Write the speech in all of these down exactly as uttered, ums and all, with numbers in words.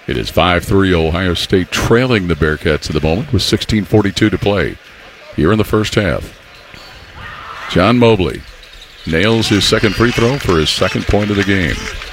It is five three Ohio State trailing the Bearcats at the moment with sixteen forty-two to play here in the first half. John Mobley nails his second free throw for his second point of the game.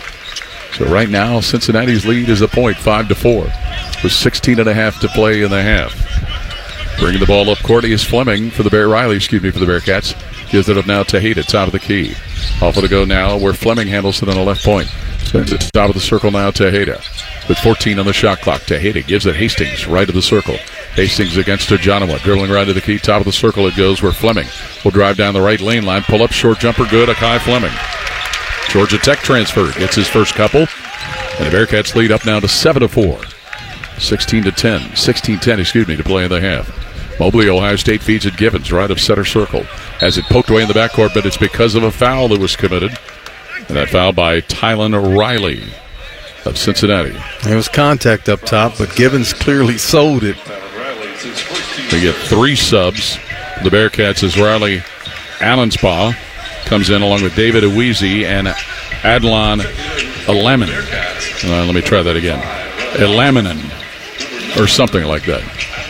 So right now, Cincinnati's lead is a point, five to four, with sixteen and a half to play in the half. Bringing the ball up court is Fleming for the Bear Riley, excuse me, for the Bearcats. Gives it up now to Hayda, top of the key. Off to go now where Fleming handles it on the left point. Sends it top of the circle now to Hayda. With fourteen on the shot clock to Hayda. Gives it Hastings, right of the circle. Hastings against Ojanwa. Dribbling right to the key. Top of the circle it goes where Fleming will drive down the right lane line. Pull up, short jumper, good. Akai Fleming. Georgia Tech transfer. Gets his first couple. And the Bearcats lead up now to seven to four. sixteen to ten. sixteen ten, excuse me, to play in the half. Mobley, Ohio State feeds it Givens, right of center circle. Has it poked away in the backcourt, but it's because of a foul that was committed. And that foul by Tylen Riley of Cincinnati. There was contact up top, but Givens clearly sold it. They get three subs. The Bearcats as Riley Allensbaugh comes in along with David Awizi and Adlon Elaminen. Uh, let me try that again. Elaminen, or something like that.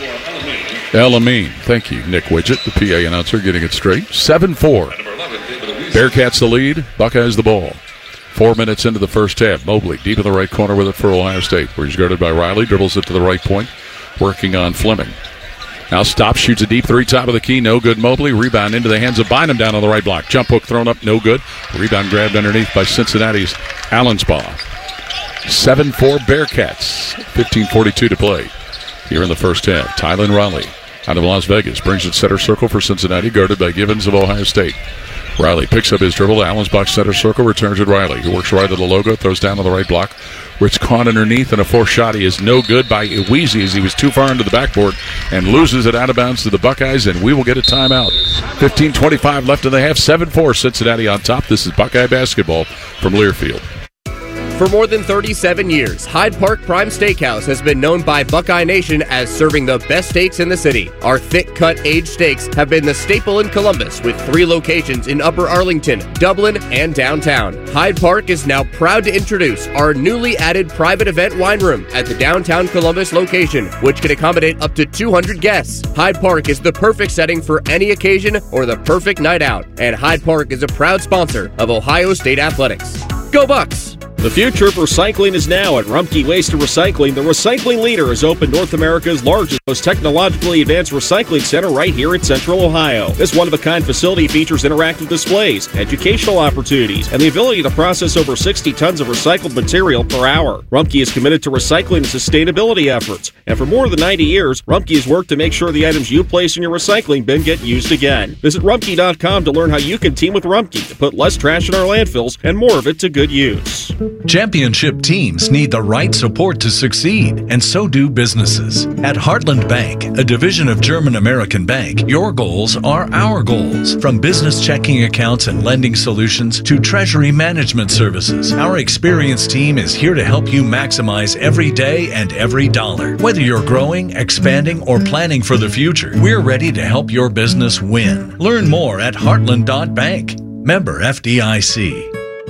Elamine. Thank you, Nick Widget, the P A announcer, getting it straight. seven four. Bearcats the lead. Buckeyes the ball. Four minutes into the first half. Mobley deep in the right corner with it for Ohio State, where he's guarded by Riley. Dribbles it to the right point, working on Fleming. Now stops, shoots a deep three, top of the key. No good. Mobley. Rebound into the hands of Bynum down on the right block. Jump hook thrown up. No good. Rebound grabbed underneath by Cincinnati's Allensbaugh. seven four Bearcats. fifteen forty-two to play here in the first half. Tylen Riley out of Las Vegas brings it center circle for Cincinnati, guarded by Givens of Ohio State. Riley picks up his dribble. Allensbach center circle, returns it Riley, who works right at the logo, throws down on the right block, where it's caught underneath, and a fourth shot he is no good by Awizi as he was too far into the backboard and loses it out of bounds to the Buckeyes, and we will get a timeout. fifteen twenty-five left in the half, seven four Cincinnati on top. This is Buckeye basketball from Learfield. For more than thirty-seven years, Hyde Park Prime Steakhouse has been known by Buckeye Nation as serving the best steaks in the city. Our thick-cut aged steaks have been the staple in Columbus, with three locations in Upper Arlington, Dublin, and downtown. Hyde Park is now proud to introduce our newly added private event wine room at the downtown Columbus location, which can accommodate up to two hundred guests. Hyde Park is the perfect setting for any occasion or the perfect night out, and Hyde Park is a proud sponsor of Ohio State Athletics. Go Bucks! The future of recycling is now at Rumpke Waste and Recycling. The recycling leader has opened North America's largest, most technologically advanced recycling center right here in Central Ohio. This one-of-a-kind facility features interactive displays, educational opportunities, and the ability to process over sixty tons of recycled material per hour. Rumpke is committed to recycling and sustainability efforts, and for more than ninety years, Rumpke has worked to make sure the items you place in your recycling bin get used again. Visit Rumpke dot com to learn how you can team with Rumpke to put less trash in our landfills and more of it to good use. Championship teams need the right support to succeed, and so do businesses. At Heartland Bank, a division of German American Bank, your goals are our goals. From business checking accounts and lending solutions to treasury management services, our experienced team is here to help you maximize every day and every dollar. Whether you're growing, expanding, or planning for the future, we're ready to help your business win. Learn more at heartland dot bank. Member F D I C.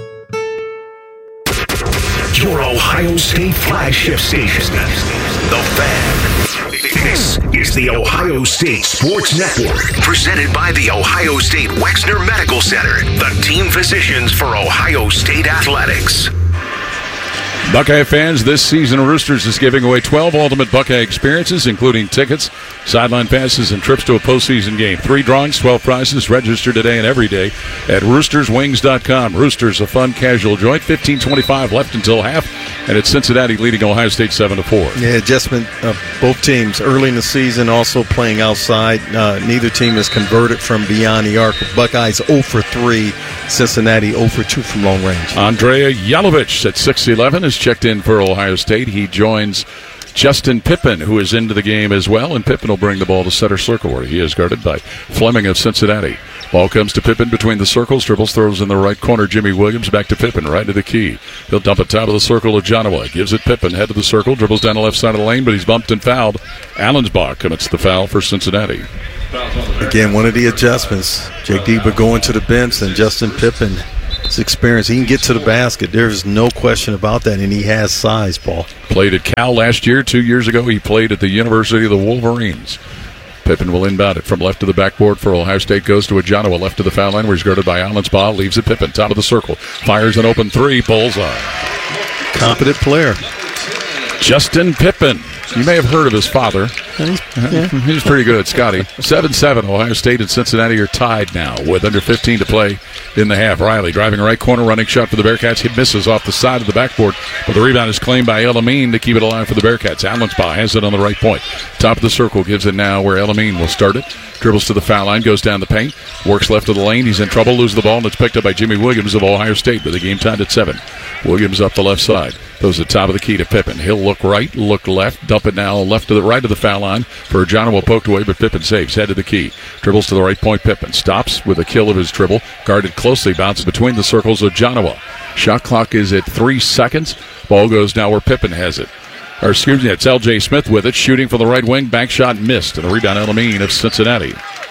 Your Ohio State flagship station, The Fan. This is the Ohio State Sports Network, presented by the Ohio State Wexner Medical Center, the team physicians for Ohio State Athletics. Buckeye fans, this season Roosters is giving away twelve ultimate Buckeye experiences, including tickets, sideline passes, and trips to a postseason game. Three drawings, twelve prizes. Register today and every day at roosters wings dot com. Roosters, a fun, casual joint. fifteen twenty-five left until half, and it's Cincinnati leading Ohio State seven to four. Yeah, adjustment of both teams early in the season, also playing outside. Uh, neither team has converted from beyond the arc. Buckeyes zero for three, Cincinnati zero for two from long range. Andrea Yalovich at six eleven is checked in for Ohio State. He joins Justin Pippen, who is into the game as well, and Pippen will bring the ball to center circle, where he is guarded by Fleming of Cincinnati. Ball comes to Pippen between the circles, dribbles, throws in the right corner. Jimmy Williams back to Pippen, right to the key. He'll dump it top of the circle to Ojanwa. Gives it Pippen, head of the circle, dribbles down the left side of the lane, but he's bumped and fouled. Allensbach commits the foul for Cincinnati. Again, one of the adjustments. Jake Dieber going to the bench, and Justin Pippen his experience. He can get to the basket. There's no question about that, and he has size, Paul. Played at Cal last year. Two years ago, he played at the University of the Wolverines. Pippen will inbound it from left to the backboard for Ohio State. Goes to Ajanowa, left to the foul line, where he's guarded by Allensbaugh. Leaves it Pippen, top of the circle. Fires an open three. Bullseye. Competent player. Justin Pippen. You may have heard of his father. He's, yeah. He's pretty good, Scotty. seven seven. Ohio State and Cincinnati are tied now with under fifteen to play in the half. Riley driving right corner, running shot for the Bearcats. He misses off the side of the backboard, but the rebound is claimed by El-Amin to keep it alive for the Bearcats. Allensbaugh has it on the right point. Top of the circle, gives it now where El-Amin will start it. Dribbles to the foul line, goes down the paint, works left of the lane. He's in trouble, loses the ball, and it's picked up by Jimmy Williams of Ohio State, with the game tied at seven. Williams up the left side. Throws the top of the key to Pippen. He'll look right, look left, dump it now left to the right of the foul line for Ajanowa, poked away, but Pippen saves. Head to the key. Dribbles to the right point. Pippen stops with a kill of his dribble. Guarded closely, bounces between the circles. Ajanowa. Shot clock is at three seconds. Ball goes now where Pippen has it. Or excuse me, it's L J Smith with it, shooting from the right wing. Bank shot missed, and the rebound El-Amin of Cincinnati.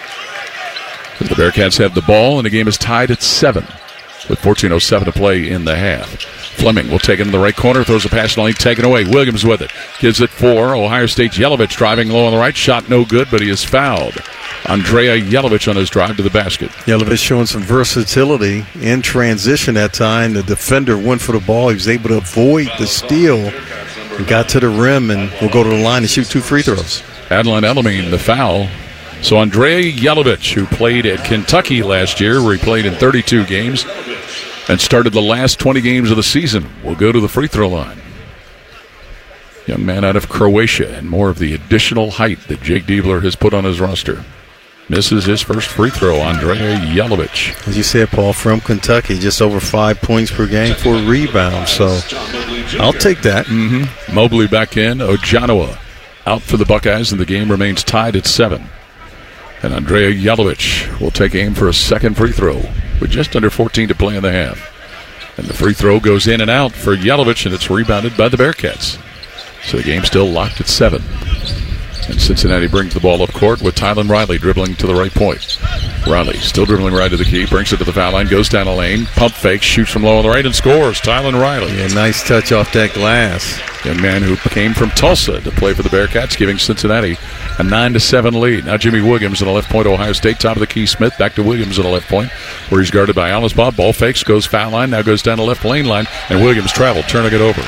The Bearcats have the ball, and the game is tied at seven with fourteen oh seven to play in the half. Fleming will take it in the right corner, throws a pass lane, taken away. Williams with it. Gives it for Ohio State's Yelovich, driving low on the right. Shot no good, but he is fouled. Andrea Yelovich on his drive to the basket. Yelovich showing some versatility in transition that time. The defender went for the ball. He was able to avoid the steal and got to the rim and will go to the line and shoot two free throws. Adeline El-Amin, the foul. So Andrea Yelovich, who played at Kentucky last year, where he played in thirty-two games and started the last twenty games of the season, will go to the free throw line. Young man out of Croatia, and more of the additional height that Jake Diebler has put on his roster. Misses his first free throw, Andrea Yelovich. As you said, Paul, from Kentucky, just over five points per game, four rebounds. So I'll take that. Mm-hmm. Mobley back in. Ajanowa out for the Buckeyes, and the game remains tied at seven. And Andrea Yelovich will take aim for a second free throw with just under fourteen to play in the half. And the free throw goes in and out for Yelovich, and it's rebounded by the Bearcats. So the game's still locked at seven. And Cincinnati brings the ball up court with Tylan Riley dribbling to the right point. Riley still dribbling right to the key, brings it to the foul line, goes down the lane, pump fake, shoots from low on the right, and scores. Tylan Riley. Yeah, nice touch off that glass. Young man who came from Tulsa to play for the Bearcats, giving Cincinnati a nine to seven lead. Now Jimmy Williams in the left point, Ohio State. Top of the key, Smith back to Williams in the left point, where he's guarded by Allensbaugh. Ball fakes, goes foul line, now goes down the left lane line, and Williams traveled, turning it over.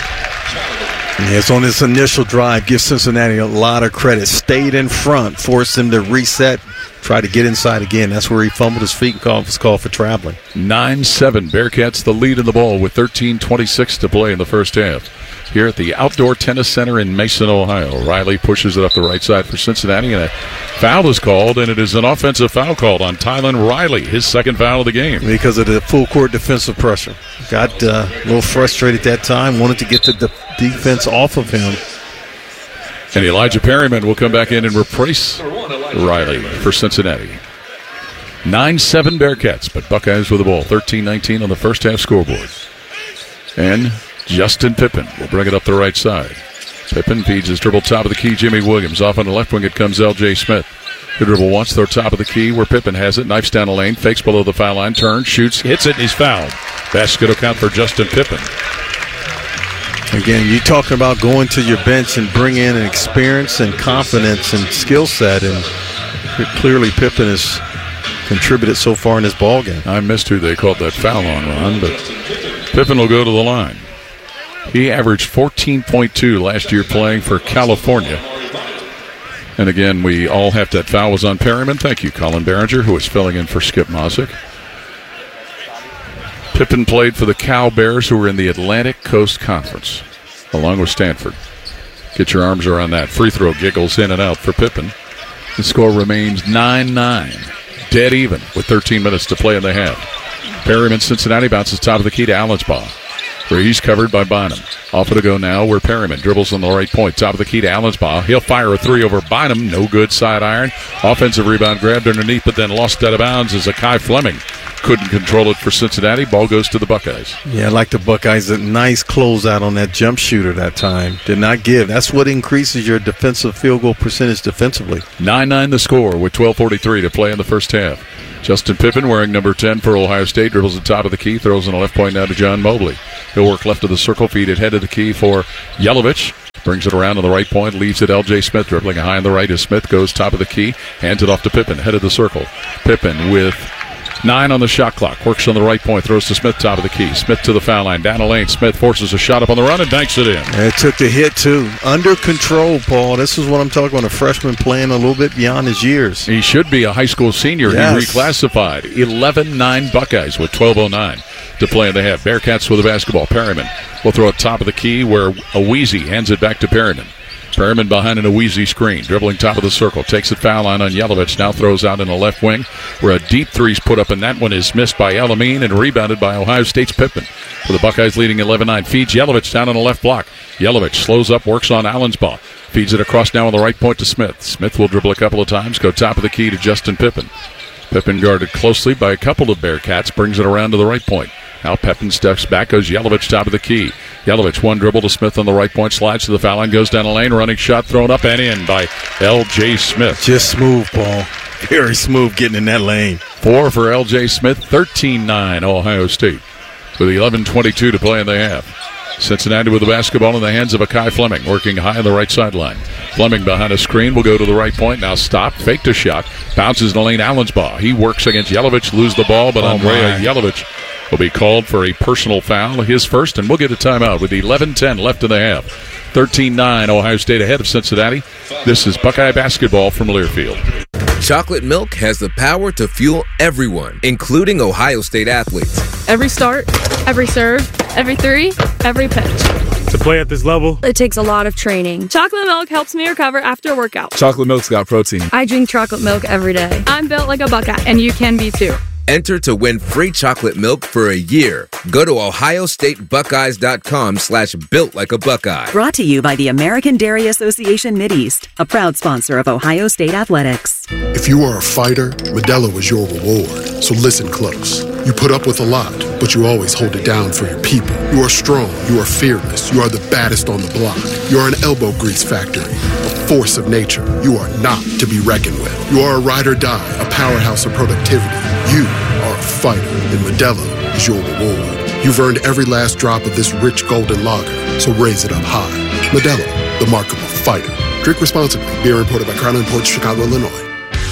Yes, on this initial drive, give Cincinnati a lot of credit. Stayed in front, forced them to reset, try to get inside again. That's where he fumbled his feet and was called for traveling. nine seven. Bearcats the lead in the ball with thirteen twenty-six to play in the first half. Here at the Outdoor Tennis Center in Mason, Ohio. Riley pushes it up the right side for Cincinnati, and a foul is called, and it is an offensive foul called on Tylan Riley, his second foul of the game. Because of the full court defensive pressure. Got uh, a little frustrated that time, wanted to get the de- defense off of him. And Elijah Perryman will come back in and replace Riley for Cincinnati. nine seven Bearcats, but Buckeyes with the ball. thirteen nineteen on the first half scoreboard. And Justin Pippen will bring it up the right side. Pippen feeds his dribble top of the key. Jimmy Williams off on the left wing. It comes L J Smith. The dribble once, throw top of the key where Pippen has it. Knifes down the lane, fakes below the foul line, turns, shoots, hits it, and he's fouled. Basket will count for Justin Pippen. Again, you're talking about going to your bench and bring in an experience and confidence and skill set, and clearly Pippen has contributed so far in this ball game. I missed who they called that foul on, Ron, but Pippen will go to the line. He averaged fourteen point two last year playing for California. And again, we all have that foul was on Perryman. Thank you, Colin Behringer, who is filling in for Skip Mosick. Pippen played for the Cal Bears, who were in the Atlantic Coast Conference, along with Stanford. Get your arms around that. Free throw giggles in and out for Pippen. The score remains nine nine. Dead even with thirteen minutes to play in the half. Perryman, Cincinnati, bounces top of the key to Allensbaugh, where he's covered by Bynum. Off to go now where Perryman dribbles on the right point. Top of the key to Allensbaugh. He'll fire a three over Bynum. No good, side iron. Offensive rebound grabbed underneath, but then lost out of bounds as Akai Fleming couldn't control it for Cincinnati. Ball goes to the Buckeyes. Yeah, I like the Buckeyes. A nice closeout on that jump shooter that time. Did not give. That's what increases your defensive field goal percentage defensively. nine nine the score with twelve forty-three to play in the first half. Justin Pippen, wearing number ten for Ohio State, dribbles the top of the key, throws in a left point now to John Mobley. He'll work left of the circle, feed it head of the key for Yelovich. Brings it around to the right point, leaves it L J Smith, dribbling high on the right as Smith goes top of the key, hands it off to Pippen, head of the circle. Pippen with nine on the shot clock, works on the right point, throws to Smith, top of the key. Smith to the foul line, down the lane. Smith forces a shot up on the run and danks it in. It took the hit, too. Under control, Paul. This is what I'm talking about, a freshman playing a little bit beyond his years. He should be a high school senior. Yes. He reclassified. eleven nine Buckeyes with twelve oh nine to play in the half. Bearcats with the basketball. Perryman will throw it top of the key where Aweezy hands it back to Perryman. Perryman behind an Aweezy screen, dribbling top of the circle, takes it foul line on Yelovich, now throws out in the left wing where a deep three's put up, and that one is missed by Elamine and rebounded by Ohio State's Pippen. For the Buckeyes leading eleven nine, feeds Yelovich down on the left block. Yelovich slows up, works on Allen's ball, feeds it across now on the right point to Smith. Smith will dribble a couple of times, go top of the key to Justin Pippen. Pippen guarded closely by a couple of Bearcats, brings it around to the right point. Now Pippen steps back, goes Yelovich top of the key. Yelovich, one dribble to Smith on the right point, slides to the foul line, goes down the lane, running shot thrown up and in by L J Smith. Just smooth, Paul. Very smooth getting in that lane. Four for L J Smith, thirteen nine Ohio State. With eleven twenty-two to play in the half. Cincinnati with the basketball in the hands of Akai Fleming, working high on the right sideline. Fleming behind a screen will go to the right point. Now stop, faked a shot, bounces in the lane, Allensbaugh. He works against Yelovich, lose the ball, but oh Andrea Yelovich will be called for a personal foul, his first, and we'll get a timeout with eleven ten left in the half. thirteen nine, Ohio State ahead of Cincinnati. This is Buckeye basketball from Learfield. Chocolate milk has the power to fuel everyone, including Ohio State athletes. Every start, every serve, every three, every pitch. To play at this level, it takes a lot of training. Chocolate milk helps me recover after a workout. Chocolate milk's got protein. I drink chocolate milk every day. I'm built like a Buckeye, and you can be too. Enter to win free chocolate milk for a year. Go to ohio state buckeyes dot com slash built like a Buckeye. Brought to you by the American Dairy Association Mideast, a proud sponsor of Ohio State Athletics. If you are a fighter, Modelo is your reward. So listen close. You put up with a lot, but you always hold it down for your people. You are strong. You are fearless. You are the baddest on the block. You are an elbow grease factory, a force of nature. You are not to be reckoned with. You are a ride or die, a powerhouse of productivity. You are a fighter, and Modelo is your reward. You've earned every last drop of this rich golden lager, so raise it up high. Modelo, the mark of a fighter. Drink responsibly. Beer imported by Crown Imports, Chicago, Illinois.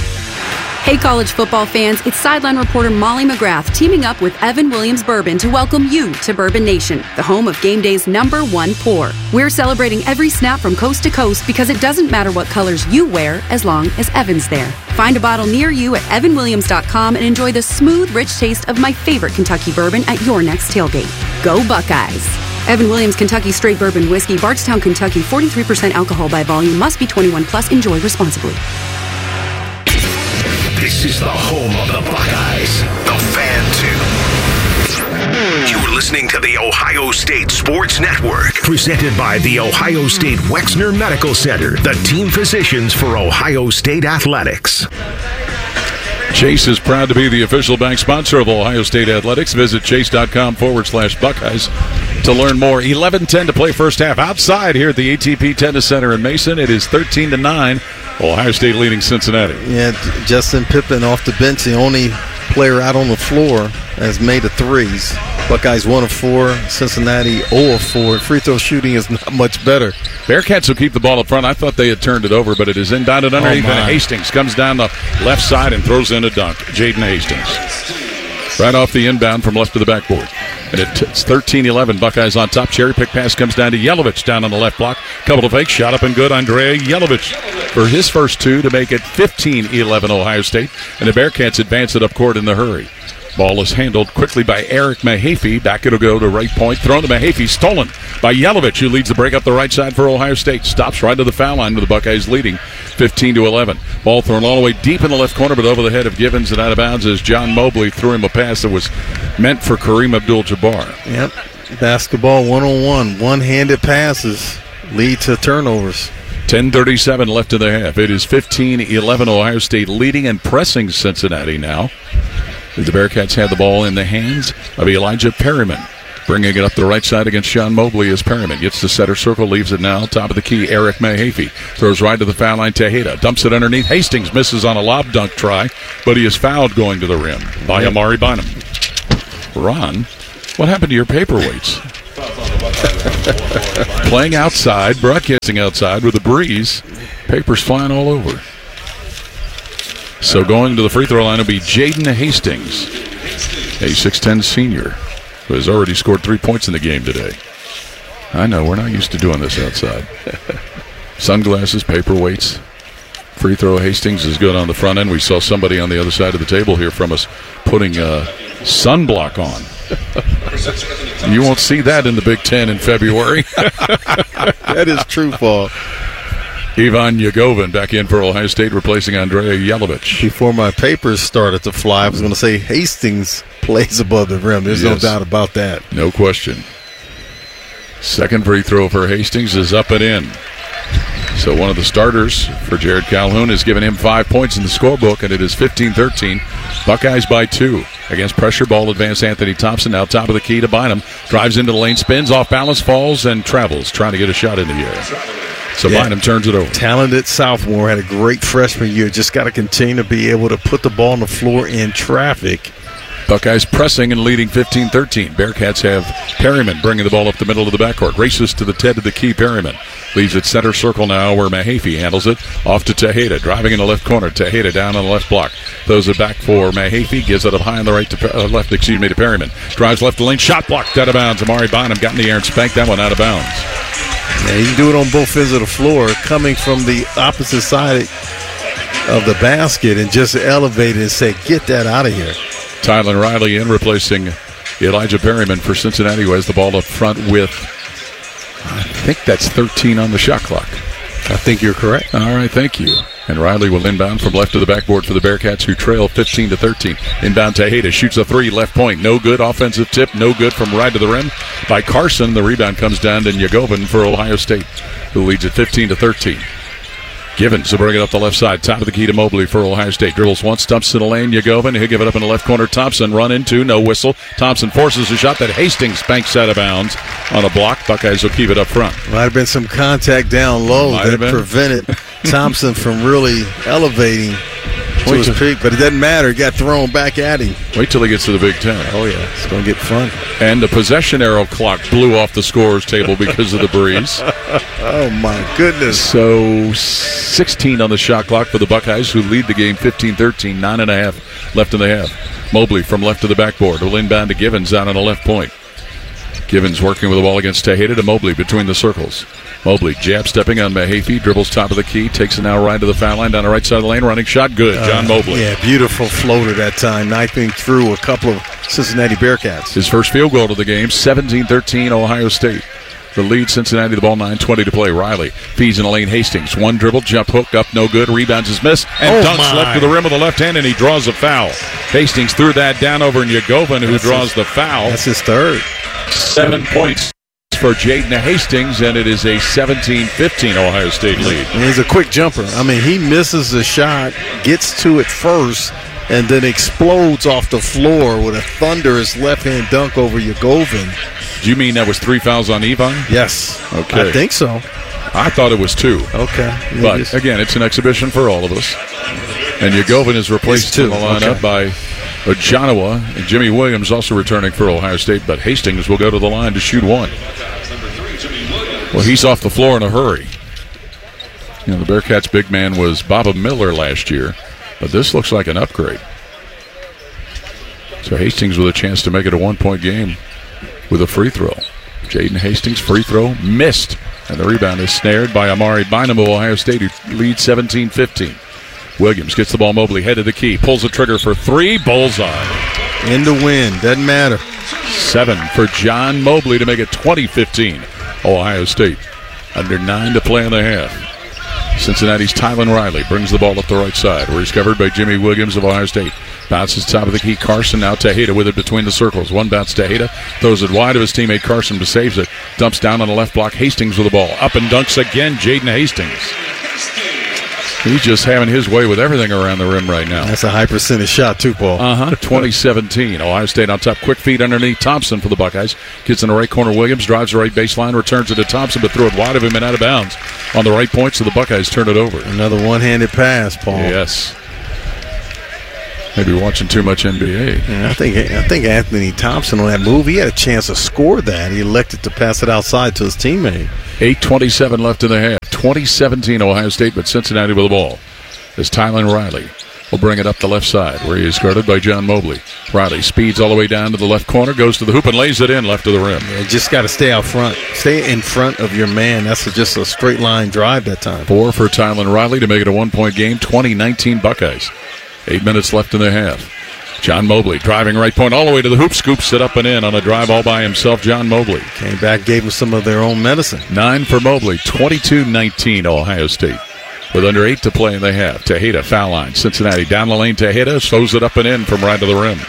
Hey, college football fans, it's sideline reporter Molly McGrath teaming up with Evan Williams Bourbon to welcome you to Bourbon Nation, the home of game day's number one pour. We're celebrating every snap from coast to coast because it doesn't matter what colors you wear as long as Evan's there. Find a bottle near you at evan williams dot com and enjoy the smooth, rich taste of my favorite Kentucky bourbon at your next tailgate. Go Buckeyes! Evan Williams Kentucky Straight Bourbon Whiskey, Bardstown, Kentucky, forty-three percent alcohol by volume, must be twenty-one plus, enjoy responsibly. This is the home of the Buckeyes, the Fan two. You're listening to the Ohio State Sports Network, presented by the Ohio State Wexner Medical Center, the team physicians for Ohio State athletics. Chase is proud to be the official bank sponsor of Ohio State Athletics. Visit chase.com forward slash Buckeyes to learn more. eleven ten to play first half outside here at the A T P Tennis Center in Mason. It is thirteen to nine. Ohio State leading Cincinnati. Yeah, Justin Pippen off the bench, the only player out on the floor has made the threes. Buckeyes one of four, Cincinnati zero of four. Free throw shooting is not much better. Bearcats will keep the ball up front. I thought they had turned it over, but it is inbounded underneath. Oh and Hastings comes down the left side and throws in a dunk. Jaden Hastings. Right off the inbound from left to the backboard. And it's thirteen eleven. Buckeyes on top. Cherry pick pass comes down to Yelovich down on the left block. Couple of fakes. Shot up and good. Andrea Yelovich for his first two to make it fifteen eleven Ohio State. And the Bearcats advance it up court in the hurry. Ball is handled quickly by Eric Mahaffey. Back it'll go to right point. Thrown to Mahaffey. Stolen by Yelovich, who leads the break up the right side for Ohio State. Stops right to the foul line with the Buckeyes leading fifteen to eleven. Ball thrown all the way deep in the left corner, but over the head of Givens and out of bounds as John Mobley threw him a pass that was meant for Kareem Abdul-Jabbar. Yep. Basketball one-on-one. One-handed passes lead to turnovers. ten thirty-seven left in the half. It is fifteen eleven Ohio State leading and pressing Cincinnati now. The Bearcats had the ball in the hands of Elijah Perryman. Bringing it up the right side against John Mobley as Perryman gets the center circle, leaves it now. Top of the key, Eric Mahaffey. Throws right to the foul line, Tejeda. Dumps it underneath. Hastings misses on a lob dunk try, but he is fouled going to the rim by Amari Bynum. Ron, what happened to your paperweights? Playing outside, broadcasting outside with a breeze. Papers flying all over. So going to the free throw line will be Jaden Hastings, a six ten senior who has already scored three points in the game today. I know, we're not used to doing this outside. Sunglasses, paperweights. Free throw, Hastings is good on the front end. We saw somebody on the other side of the table here from us putting uh, sunblock on. You won't see that in the Big Ten in February. That is true, Paul. Ivan Yagovin back in for Ohio State, replacing Andrea Yelovich. Before my papers started to fly, I was going to say Hastings plays above the rim. There's yes. no doubt about that. No question. Second free throw for Hastings is up and in. So one of the starters for Jared Calhoun has given him five points in the scorebook, and it is fifteen thirteen. Buckeyes by two. Against pressure ball advance, Anthony Thompson now top of the key to Bynum. Drives into the lane, spins, off balance, falls, and travels, trying to get a shot in the air. So yeah. Bynum turns it over. Talented sophomore, had a great freshman year. Just got to continue to be able to put the ball on the floor in traffic. Buckeyes pressing and leading fifteen thirteen. Bearcats have Perryman bringing the ball up the middle of the backcourt. Races to the head of the key, Perryman. Leaves it center circle now where Mahaffey handles it. Off to Tejeda, driving in the left corner. Tejeda down on the left block. Throws it back for Mahaffey. Gives it up high on the right to uh, left, excuse me, to Perryman. Drives left the lane. Shot blocked out of bounds. Amari Bynum got in the air and spanked that one out of bounds. Yeah, he can do it on both ends of the floor, coming from the opposite side of the basket and just elevate it and say, get that out of here. Tylen Riley in, replacing Elijah Perryman for Cincinnati, who has the ball up front with, I think that's thirteen on the shot clock. I think you're correct. All right, thank you. And Riley will inbound from left to the backboard for the Bearcats, who trail fifteen to thirteen. Inbound Tejeda shoots a three, left point. No good. Offensive tip, no good from right to the rim by Carson. The rebound comes down to Yagovin for Ohio State, who leads at fifteen to thirteen. Givens will bring it up the left side. Top of the key to Mobley for Ohio State. Dribbles once, dumps to the lane. Yagovin, he'll give it up in the left corner. Thompson run into, no whistle. Thompson forces a shot that Hastings banks out of bounds on a block. Buckeyes will keep it up front. Might have been some contact down low Might that prevented Thompson from really elevating to his peak, but it doesn't matter. He got thrown back at him. Wait till he gets to the Big Ten. Oh, yeah. It's going to get fun. And the possession arrow clock blew off the scorer's table because of the breeze. Oh, my goodness. So sixteen on the shot clock for the Buckeyes, who lead the game fifteen thirteen, nine and a half left in the half. Mobley from left to the backboard. Will inbound to Givens out on the left point. Givens working with the ball against Tejeda to Mobley between the circles. Mobley jab stepping on Mahaffey, dribbles top of the key, takes it now right to the foul line down the right side of the lane, running shot good. John uh, Mobley. Yeah, beautiful floater that time, knifing through a couple of Cincinnati Bearcats. His first field goal of the game, seventeen thirteen Ohio State. The lead, Cincinnati, the ball, nine twenty to play. Riley feeds in the lane, Hastings. One dribble, jump hook up, no good. Rebounds is missed, and oh dunks my. left to the rim of the left hand, and he draws a foul. Hastings threw that down over Yagovin, who that's draws his, the foul. That's his third. Seven points for Jaden Hastings, and it is a seventeen fifteen Ohio State lead. And he's a quick jumper. I mean, he misses the shot, gets to it first, and then explodes off the floor with a thunderous left-hand dunk over Yagovin. Do you mean that was three fouls on Ivan? Yes. Okay. I think so. I thought it was two. Okay. Yeah, but, just... again, it's an exhibition for all of us. And Yagovin is replaced in the lineup okay. by Ojonowa, and Jimmy Williams also returning for Ohio State, but Hastings will go to the line to shoot one. Well, he's off the floor in a hurry. You know, the Bearcats' big man was Baba Miller last year, but this looks like an upgrade. So Hastings with a chance to make it a one-point game with a free throw. Jaden Hastings, free throw, missed. And the rebound is snared by Amari Bynum of Ohio State, who leads seventeen fifteen. Williams gets the ball, Mobley, head to the key, pulls the trigger for three, bullseye. In the win, doesn't matter. Seven for John Mobley to make it twenty fifteen. Ohio State under nine to play in the half. Cincinnati's Tylen Riley brings the ball up the right side, where he's covered by Jimmy Williams of Ohio State. Bounces top of the key, Carson, now Tejeda with it between the circles. One bounce, Tejeda throws it wide of his teammate Carson, but saves it. Dumps down on the left block, Hastings with the ball. Up and dunks again, Jaden Hastings. He's just having his way with everything around the rim right now. That's a high percentage shot, too, Paul. Uh-huh. twenty seventeen. Ohio State on top. Quick feed underneath Thompson for the Buckeyes. Gets in the right corner. Williams drives the right baseline, returns it to Thompson, but threw it wide of him and out of bounds on the right point, so the Buckeyes turn it over. Another one-handed pass, Paul. Yes. Maybe watching too much N B A. Yeah, I think I think Anthony Thompson on that move, he had a chance to score that. He elected to pass it outside to his teammate. eight twenty-seven left in the half. twenty seventeen Ohio State, but Cincinnati with the ball. As Tylen Riley will bring it up the left side, where he is guarded by John Mobley. Riley speeds all the way down to the left corner, goes to the hoop, and lays it in left of the rim. Yeah, just got to stay out front. Stay in front of your man. That's a, just a straight line drive that time. Four for Tylen Riley to make it a one-point game. twenty nineteen Buckeyes. Eight minutes left in the half. John Mobley driving right point all the way to the hoop, scoops it up and in on a drive all by himself. John Mobley came back, gave him some of their own medicine. Nine for Mobley. twenty-two nineteen Ohio State. With under eight to play in the half. Tejeda foul line. Cincinnati down the lane. Tejeda throws it up and in from right to the rim.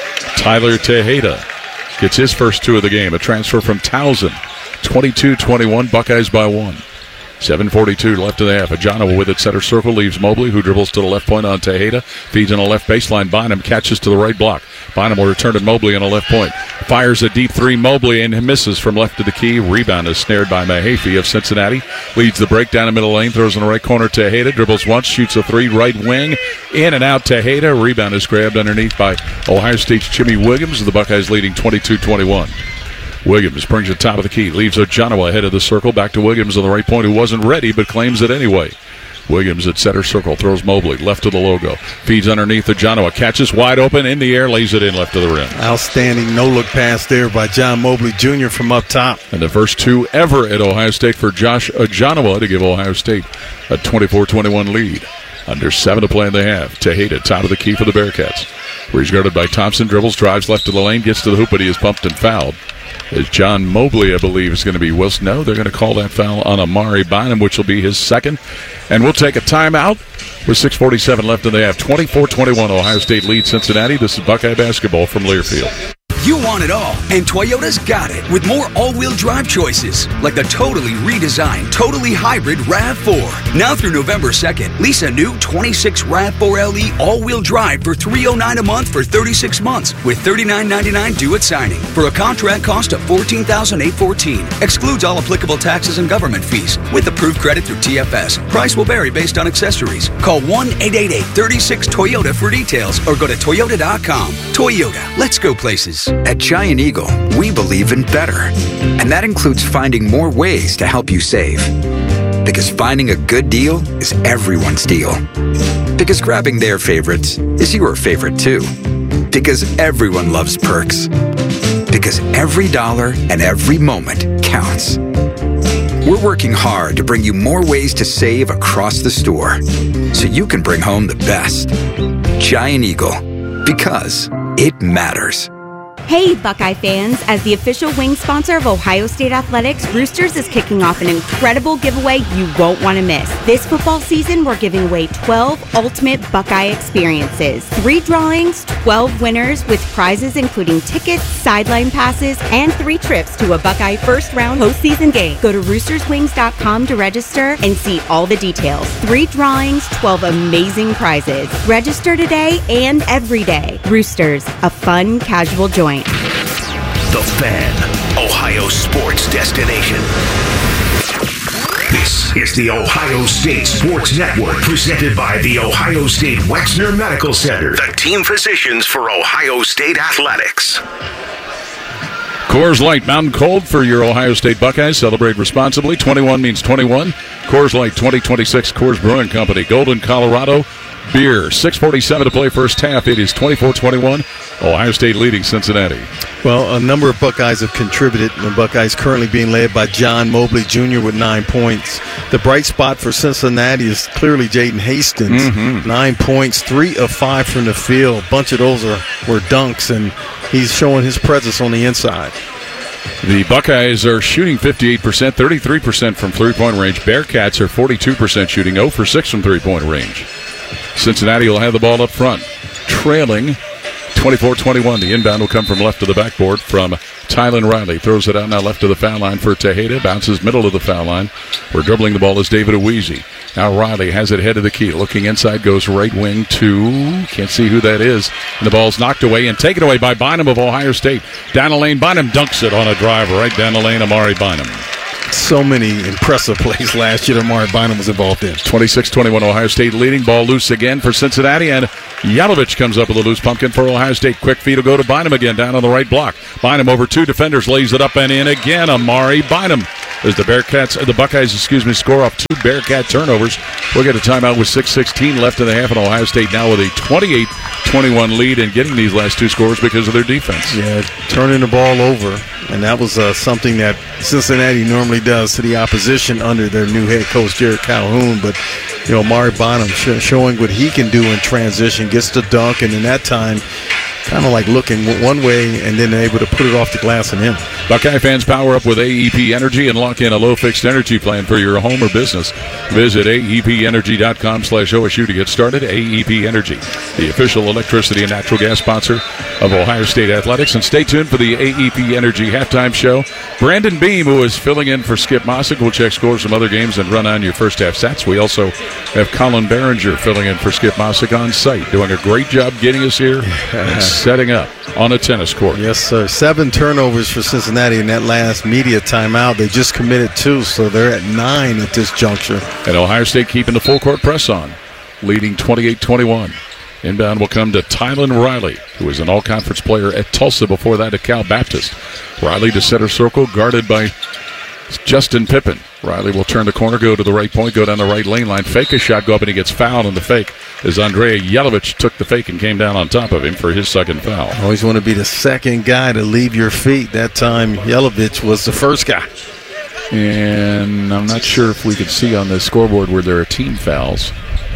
Tyler Tejeda gets his first two of the game. A transfer from Towson. twenty-two twenty-one Buckeyes by one. seven forty-two left in the half. Ajanova with it, center circle, leaves Mobley, who dribbles to the left point on Tejeda. Feeds on the left baseline. Bynum catches to the right block. Bynum will return to Mobley on the left point. Fires a deep three. Mobley and misses from left to the key. Rebound is snared by Mahaffey of Cincinnati. Leads the break down the middle lane. Throws in the right corner. Tejeda dribbles once, shoots a three. Right wing. In and out. Tejeda. Rebound is grabbed underneath by Ohio State's Jimmy Williams. The Buckeyes leading twenty-two twenty-one. Williams brings it top of the key, leaves Ojanwa ahead of the circle, back to Williams on the right point, who wasn't ready but claims it anyway. Williams at center circle, throws Mobley left of the logo, feeds underneath Ojanwa, catches wide open in the air, lays it in left of the rim. Outstanding no-look pass there by John Mobley Junior from up top. And the first two ever at Ohio State for Josh Ojanwa to give Ohio State a twenty-four twenty-one lead. Under seven to play in the half. Tejeda, top of the key for the Bearcats. Where he's guarded by Thompson, dribbles, drives left of the lane, gets to the hoop, but he is pumped and fouled. As John Mobley, I believe, is going to be Wilson. No, they're going to call that foul on Amari Bynum, which will be his second. And we'll take a timeout with six forty-seven left in the half. twenty-four twenty-one, Ohio State leads Cincinnati. This is Buckeye basketball from Learfield. You want it all, and Toyota's got it with more all-wheel drive choices, like the totally redesigned, totally hybrid RAV four. Now through November second, lease a new twenty-six RAV four L E all-wheel drive for three hundred nine dollars a month for thirty-six months, with thirty-nine ninety-nine due at signing, for a contract cost of fourteen thousand eight hundred fourteen dollars. Excludes all applicable taxes and government fees, with approved credit through T F S. Price will vary based on accessories. Call one eight eight eight, three six, Toyota for details, or go to toyota dot com. Toyota, let's go places. At Giant Eagle, we believe in better. And that includes finding more ways to help you save. Because finding a good deal is everyone's deal. Because grabbing their favorites is your favorite too. Because everyone loves perks. Because every dollar and every moment counts. We're working hard to bring you more ways to save across the store, so you can bring home the best. Giant Eagle, because it matters. Hey, Buckeye fans! As the official wing sponsor of Ohio State Athletics, Roosters is kicking off an incredible giveaway you won't want to miss. This football season, we're giving away twelve ultimate Buckeye experiences. Three drawings, twelve winners, with prizes including tickets, sideline passes, and three trips to a Buckeye first-round postseason game. Go to roosters wings dot com to register and see all the details. Three drawings, twelve amazing prizes. Register today and every day. Roosters, a fun, casual joint. The Fan, Ohio sports destination. This is the Ohio State Sports Network, presented by the Ohio State Wexner Medical Center, the team physicians for Ohio State athletics. Coors Light, Mountain Cold for your Ohio State Buckeyes. Celebrate responsibly. twenty-one means twenty-one. Coors Light twenty twenty-six, Coors Brewing Company, Golden, Colorado. Beer, six forty-seven to play first half. It is twenty-four twenty-one. Ohio State leading Cincinnati. Well, a number of Buckeyes have contributed. The Buckeyes currently being led by John Mobley Junior with nine points. The bright spot for Cincinnati is clearly Jaden Hastings. Mm-hmm. Nine points, three of five from the field. A bunch of those are, were dunks, and he's showing his presence on the inside. The Buckeyes are shooting fifty-eight percent, thirty-three percent from three-point range. Bearcats are forty-two percent shooting, zero for six from three-point range. Cincinnati will have the ball up front, trailing twenty-four twenty-one. The inbound will come from left to the backboard from Tylen Riley. Throws it out now left to the foul line for Tejeda. Bounces middle of the foul line. We're dribbling the ball is David Aweezy. Now Riley has it head of the key. Looking inside, goes right wing to, can't see who that is. And the ball's knocked away and taken away by Bynum of Ohio State. Down the lane, Bynum dunks it on a drive right down the lane, Amari Bynum. So many impressive plays last year that Amari Bynum was involved in. twenty-six twenty-one Ohio State leading. Ball loose again for Cincinnati, and Yelovich comes up with a loose pumpkin for Ohio State. Quick feed will go to Bynum again down on the right block. Bynum over two defenders, lays it up and in again. Amari Bynum. As the Bearcats, the Buckeyes, excuse me, score off two Bearcat turnovers. We'll get a timeout with six sixteen left in the half, and Ohio State now with a twenty-eight twenty-one lead and getting these last two scores because of their defense. Yeah, turning the ball over, and that was uh, something that Cincinnati normally does to the opposition under their new head coach, Jared Calhoun. But, you know, Amari Bynum sh- showing what he can do in transition, gets the dunk, and in that time, kind of like looking one way and then able to put it off the glass and in. Buckeye fans, power up with A E P Energy and lock in a low-fixed energy plan for your home or business. Visit A E P energy dot com slash O S U to get started. A E P Energy, the official electricity and natural gas sponsor of Ohio State Athletics. And stay tuned for the A E P Energy halftime show. Brandon Beam, who is filling in for Skip Mossick, will check scores from other games and run on your first half stats. We also have Colin Behringer filling in for Skip Mossick on site, doing a great job getting us here and setting up on a tennis court. Yes, sir. Seven turnovers for Cincinnati in that last media timeout. They just committed two, so they're at nine at this juncture. And Ohio State keeping the full court press on, leading twenty-eight twenty-one. Inbound will come to Tylen Riley, who was an all-conference player at Tulsa before that at Cal Baptist. Riley to center circle, guarded by Justin Pippen. Riley will turn the corner, go to the right point, go down the right lane line, fake a shot, go up, and he gets fouled on the fake as Andrea Yelovich took the fake and came down on top of him for his second foul. Always want to be the second guy to leave your feet. That time, Yelovich was the first guy. And I'm not sure if we could see on the scoreboard where there are team fouls.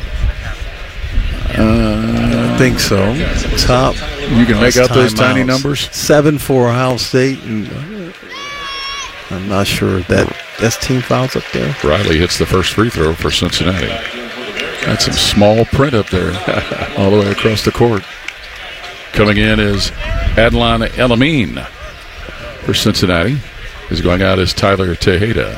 Uh, I think so. Top. You can make up those tiny numbers. Seven for Ohio State. And I'm not sure if that that's team fouls up there. Riley hits the first free throw for Cincinnati. That's some small print up there, all the way across the court. Coming in is Adlon Elamine for Cincinnati. Is going out as Tyler Tejeda.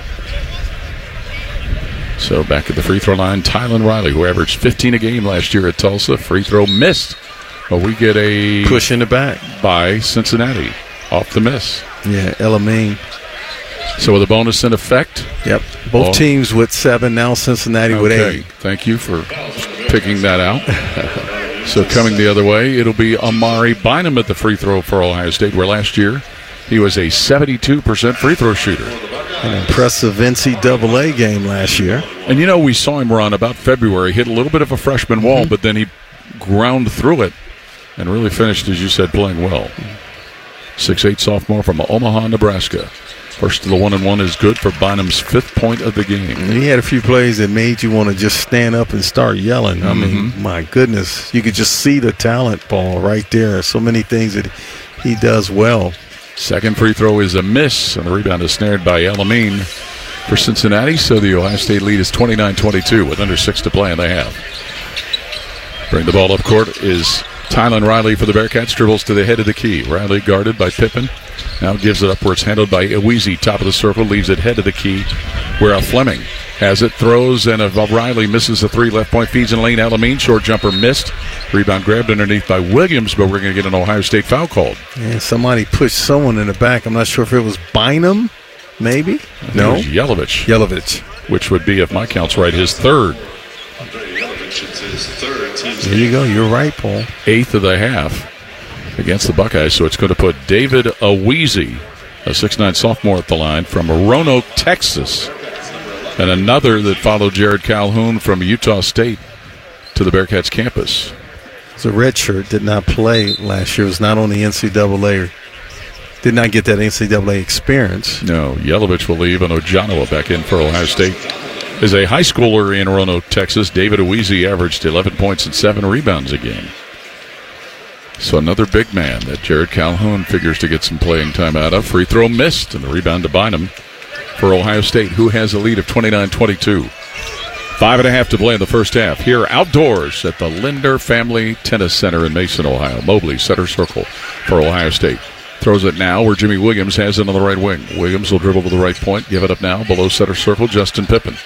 So back at the free throw line, Tylen Riley, who averaged fifteen a game last year at Tulsa. Free throw missed. But we get a push in the back by Cincinnati off the miss. Yeah, Elamine. So with a bonus in effect. Yep. Both oh. teams with seven, now Cincinnati okay. with eight. Thank you for picking that out. So coming the other way, it'll be Amari Bynum at the free throw for Ohio State, where last year he was a seventy-two percent free throw shooter. An impressive N C double A game last year. And you know, we saw him run about February, hit a little bit of a freshman wall, mm-hmm. but then he ground through it and really finished, as you said, playing well. six eight sophomore from Omaha, Nebraska. First to the one and one is good for Bynum's fifth point of the game. And he had a few plays that made you want to just stand up and start yelling. Mm-hmm. I mean, my goodness, you could just see the talent, Paul, right there. So many things that he does well. Second free throw is a miss, and the rebound is snared by Elamine for Cincinnati. So the Ohio State lead is twenty-nine twenty-two with under six to play in the half. Bring the ball up court is Tylen Riley for the Bearcats. Dribbles to the head of the key. Riley guarded by Pippen. Now gives it up where it's handled by Ewizi. Top of the circle, leaves it head of the key where Fleming has it, throws, and if Riley misses the three, left point feeds in lane. Elamine, short jumper missed. Rebound grabbed underneath by Williams, but we're going to get an Ohio State foul called. Yeah, somebody pushed someone in the back. I'm not sure if it was Bynum, maybe? No. Yelovich. Yelovich. Which would be, if my count's right, his third. There you go. You're right, Paul. Eighth of the half against the Buckeyes, so it's going to put David Ewizi, a six nine sophomore at the line from Roanoke, Texas, and another that followed Jared Calhoun from Utah State to the Bearcats campus. It's a red shirt, did not play last year, was not on the N C double A, did not get that N C double A experience. No, Yelovich will leave, and Ojanoa back in for Ohio State. As a high schooler in Roanoke, Texas, David Ewizi averaged eleven points and seven rebounds a game. So another big man that Jared Calhoun figures to get some playing time out of. Free throw missed, and the rebound to Bynum for Ohio State, who has a lead of twenty-nine twenty-two. Five and a half to play in the first half. Here outdoors at the Linder Family Tennis Center in Mason, Ohio. Mobley, center circle for Ohio State. Throws it now where Jimmy Williams has it on the right wing. Williams will dribble to the right point, give it up now below center circle. Justin Pippen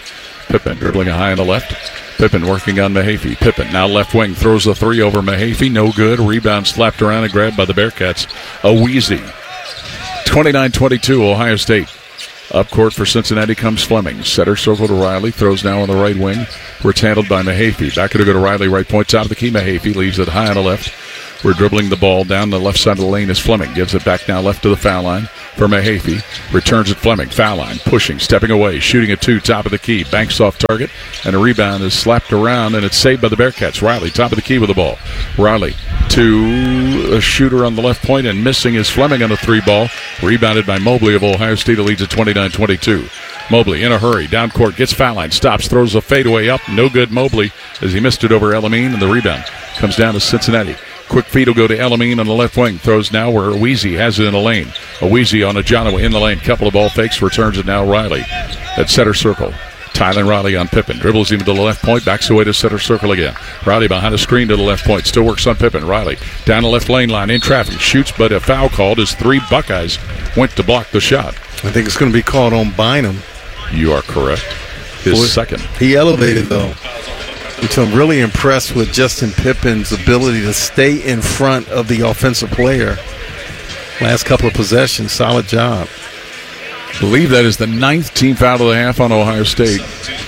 Pippen dribbling high on the left. Pippen working on Mahaffey. Pippen now left wing, throws the three over Mahaffey. No good. Rebound slapped around and grabbed by the Bearcats. Aweezy. twenty-nine twenty-two, Ohio State. Up court for Cincinnati comes Fleming. Center circle to Riley. Throws now on the right wing. We're handled by Mahaffey. Back to go to Riley. Right point, top of the key. Mahaffey leaves it high on the left. We're dribbling the ball down the left side of the lane is Fleming. Gives it back now left to the foul line for Mahaffey. Returns it Fleming. Foul line. Pushing. Stepping away. Shooting at two. Top of the key. Banks off target. And a rebound is slapped around. And it's saved by the Bearcats. Riley. Top of the key with the ball. Riley to a shooter on the left point. And missing is Fleming on the three ball. Rebounded by Mobley of Ohio State. It leads at twenty-nine twenty-two. Mobley in a hurry. Down court. Gets foul line. Stops. Throws a fadeaway up. No good Mobley as he missed it over Elamine. And the rebound comes down to Cincinnati. Quick feed will go to Elamine on the left wing. Throws now where Aweezy has it in the lane. Aweezy on Ajanowa in the lane. Couple of ball fakes. Returns it now Riley at center circle. Tylen Riley on Pippen. Dribbles him to the left point. Backs away to center circle again. Riley behind a screen to the left point. Still works on Pippen. Riley down the left lane line in traffic. Shoots, but a foul called as three Buckeyes went to block the shot. I think it's going to be called on Bynum. You are correct. His Boy, second. He elevated, though. Which I'm really impressed with Justin Pippen's ability to stay in front of the offensive player. Last couple of possessions, solid job. I believe that is the ninth team foul of the half on Ohio State.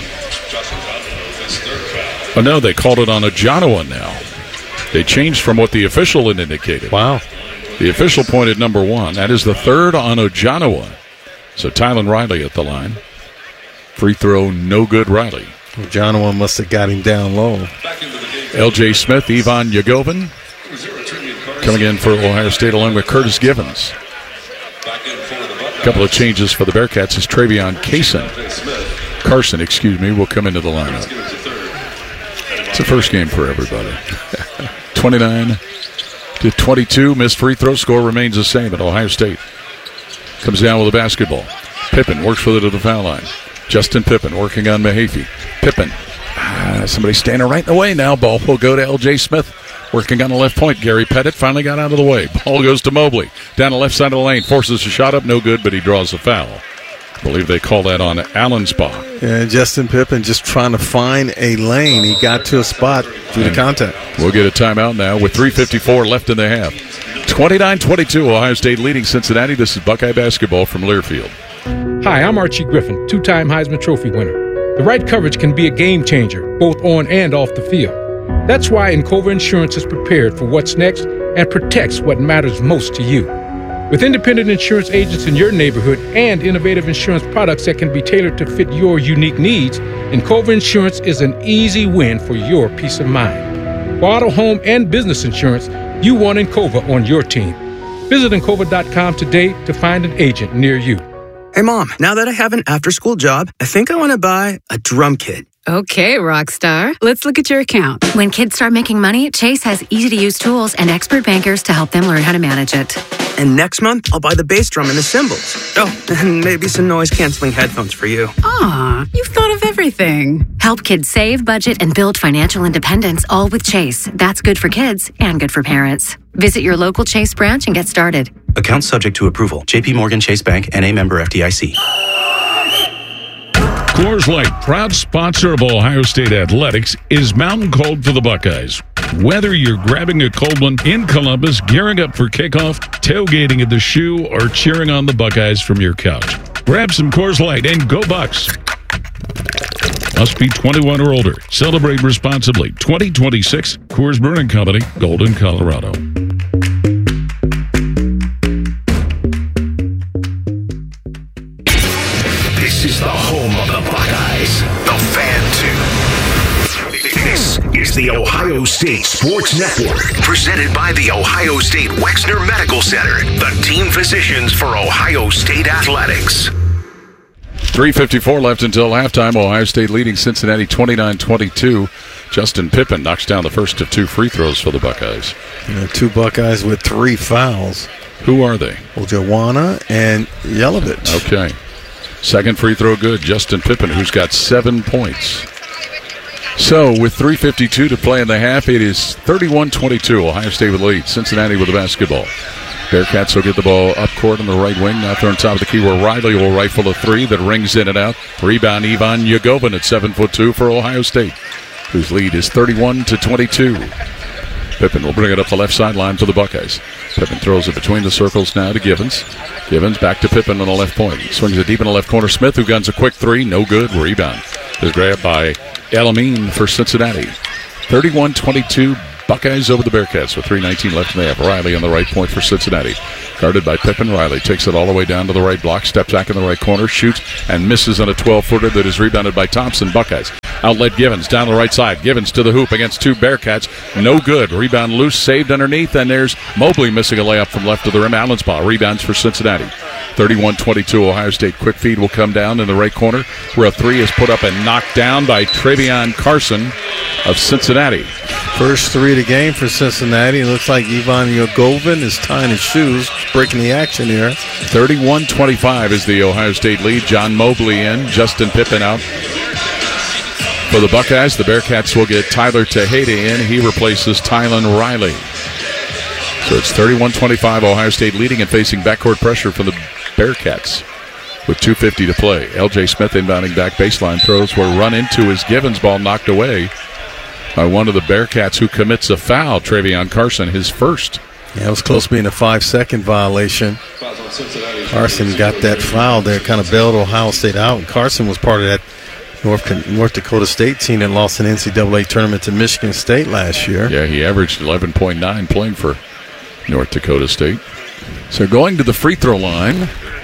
Oh, no, they called it on Ajanowa now. They changed from what the official had indicated. Wow. The official pointed number one. That is the third on Ajanowa. So Tylen Riley at the line. Free throw, no good, Riley. Ajanowa must have got him down low. L J Smith, Ivan Yagovin coming in for Ohio State along with Curtis Givens. A couple of changes for the Bearcats as Travion Carson, Carson, excuse me, will come into the lineup. It's a first game for everybody. twenty-nine to twenty-two, missed free throw. Score remains the same at Ohio State. Comes down with the basketball. Pippen works with it to the foul line. Justin Pippen working on Mahaffey. Pippen. Ah, somebody standing right in the way now. Ball will go to L J Smith. Working on the left point. Gary Pettit finally got out of the way. Ball goes to Mobley. Down the left side of the lane. Forces a shot up. No good, but he draws a foul. I believe they call that on Allensbaugh. Yeah, Justin Pippen just trying to find a lane. He got to a spot through and the contact. We'll get a timeout now with three fifty-four left in the half. twenty-nine twenty-two, Ohio State leading Cincinnati. This is Buckeye basketball from Learfield. Hi, I'm Archie Griffin, two-time Heisman Trophy winner. The right coverage can be a game changer, both on and off the field. That's why Encova Insurance is prepared for what's next and protects what matters most to you. With independent insurance agents in your neighborhood and innovative insurance products that can be tailored to fit your unique needs, Encova Insurance is an easy win for your peace of mind. For auto, home, and business insurance, you want Encova on your team. Visit Encova dot com today to find an agent near you. Hey, Mom, now that I have an after-school job, I think I want to buy a drum kit. Okay, Rockstar. Let's look at your account. When kids start making money, Chase has easy-to-use tools and expert bankers to help them learn how to manage it. And next month, I'll buy the bass drum and the cymbals. Oh, and maybe some noise-canceling headphones for you. Aw, you've thought of everything. Help kids save, budget, and build financial independence, all with Chase. That's good for kids and good for parents. Visit your local Chase branch and get started. Account subject to approval. J P Morgan Chase Bank, N A member F D I C. Coors Light, proud sponsor of Ohio State Athletics, is mountain cold for the Buckeyes. Whether you're grabbing a cold one in Columbus, gearing up for kickoff, tailgating at the Shoe, or cheering on the Buckeyes from your couch, grab some Coors Light and go Bucks. Must be twenty-one or older. Celebrate responsibly. twenty twenty-six, Coors Brewing Company, Golden, Colorado. This is the home of the Buckeyes, the Fan Tune. This is the Ohio State Sports Network, presented by the Ohio State Wexner Medical Center, the team physicians for Ohio State Athletics. three fifty-four left until halftime. Ohio State leading Cincinnati twenty-nine twenty-two. Justin Pippen knocks down the first of two free throws for the Buckeyes. Yeah, two Buckeyes with three fouls. Who are they? Ojowana and Yelovich. Okay. Second free throw good. Justin Pippen, who's got seven points. So with three fifty-two to play in the half, it is thirty-one twenty-two. Ohio State with the lead. Cincinnati with the basketball. Bearcats will get the ball up court on the right wing. Now they're on top of the key where Riley will rifle a three that rings in and out. Rebound Ivan Yagovin at seven foot two for Ohio State, whose lead is thirty-one to twenty-two. Pippen will bring it up the left sideline for the Buckeyes. Pippen throws it between the circles now to Givens. Givens back to Pippen on the left point. Swings it deep in the left corner. Smith, who guns a quick three. No good. Rebound is grabbed by Elamine for Cincinnati. thirty-one twenty-two. Buckeyes over the Bearcats with three nineteen left in the half. Riley on the right point for Cincinnati. Guarded by Pippen. Riley takes it all the way down to the right block. Steps back in the right corner. Shoots and misses on a twelve-footer that is rebounded by Thompson. Buckeyes. Outlet Givens down the right side. Givens to the hoop against two Bearcats. No good. Rebound loose. Saved underneath. And there's Mobley missing a layup from left of the rim. Allensbaugh rebounds for Cincinnati. thirty-one twenty-two. Ohio State. Quick feed will come down in the right corner where a three is put up and knocked down by Travion Carson of Cincinnati. First three of the game for Cincinnati. It looks like Ivan Yagovin is tying his shoes, breaking the action here. thirty-one twenty-five is the Ohio State lead. John Mobley in, Justin Pippen out. For the Buckeyes, the Bearcats will get Tyler Tejeda in. He replaces Tylen Riley. So it's thirty-one twenty-five, Ohio State leading and facing backcourt pressure from the Bearcats with two fifty to play. L J Smith inbounding back baseline throws were run into his Givens ball knocked away by one of the Bearcats who commits a foul, Travion Carson, his first. Yeah, it was close to being a five-second violation. Carson got that foul there, kind of bailed Ohio State out. And Carson was part of that North, North Dakota State team that lost an N C double A tournament to Michigan State last year. Yeah, he averaged eleven point nine playing for North Dakota State. So going to the free throw line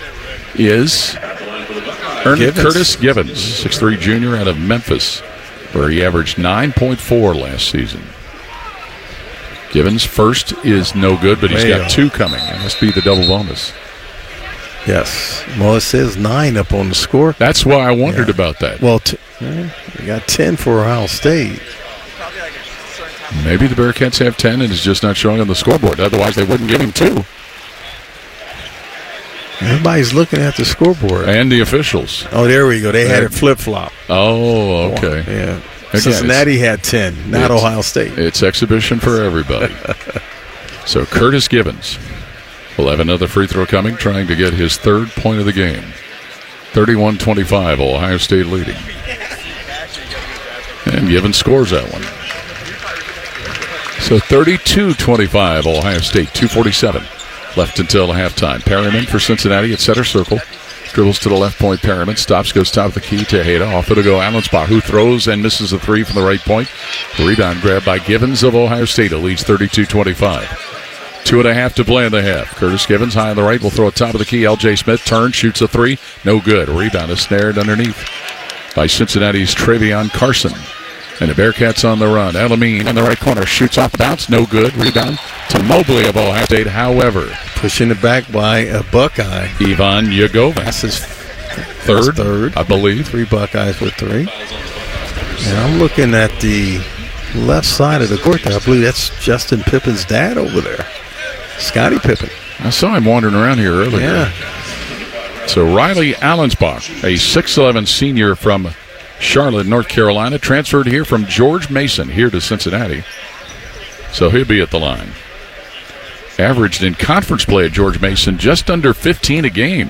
is Ernest Givens. Curtis Givens, six three junior out of Memphis, where he averaged nine point four last season. Givens' first is no good, but he's Way got off. two coming. It must be the double bonus. Yes. Well, it says nine up on the score. That's why I wondered Yeah. about that. Well, t- yeah, we got ten for Ohio State. Maybe the Bearcats have ten and it's just not showing on the scoreboard. Otherwise, they wouldn't give him two. Everybody's looking at the scoreboard. And the officials. Oh, there we go. They had it flip-flop. Oh, okay. Yeah. Again, Cincinnati had ten, not it's- Ohio State. It's exhibition for everybody. So Curtis Givens will have another free throw coming, trying to get his third point of the game. thirty-one twenty-five, Ohio State leading. And Givens scores that one. So thirty-two twenty-five, Ohio State, two forty-seven left until halftime. Perryman for Cincinnati at center circle. Dribbles to the left point. Perryman stops, goes top of the key. Tejeda off it to go. Allensbaugh, who throws and misses a three from the right point. The rebound grabbed by Givens of Ohio State. It leads thirty-two twenty-five. Two and a half to play in the half. Curtis Givens high on the right will throw it top of the key. L J Smith turns, shoots a three. No good. Rebound is snared underneath by Cincinnati's Travion Carson. And the Bearcats on the run. Elamine in the right corner shoots off the bounce. No good. Rebound to Mobley of Ohio State. However, pushing it back by a Buckeye. Ivan Yagovin. That's his third, That's third. I believe. Three Buckeyes with three. And I'm looking at the left side of the court there. I believe that's Justin Pippen's dad over there. Scottie Pippen. I saw him wandering around here earlier. Yeah. So Riley Allensbach, a six eleven senior from Charlotte, North Carolina, transferred here from George Mason here to Cincinnati. So he'll be at the line. Averaged in conference play at George Mason just under fifteen a game.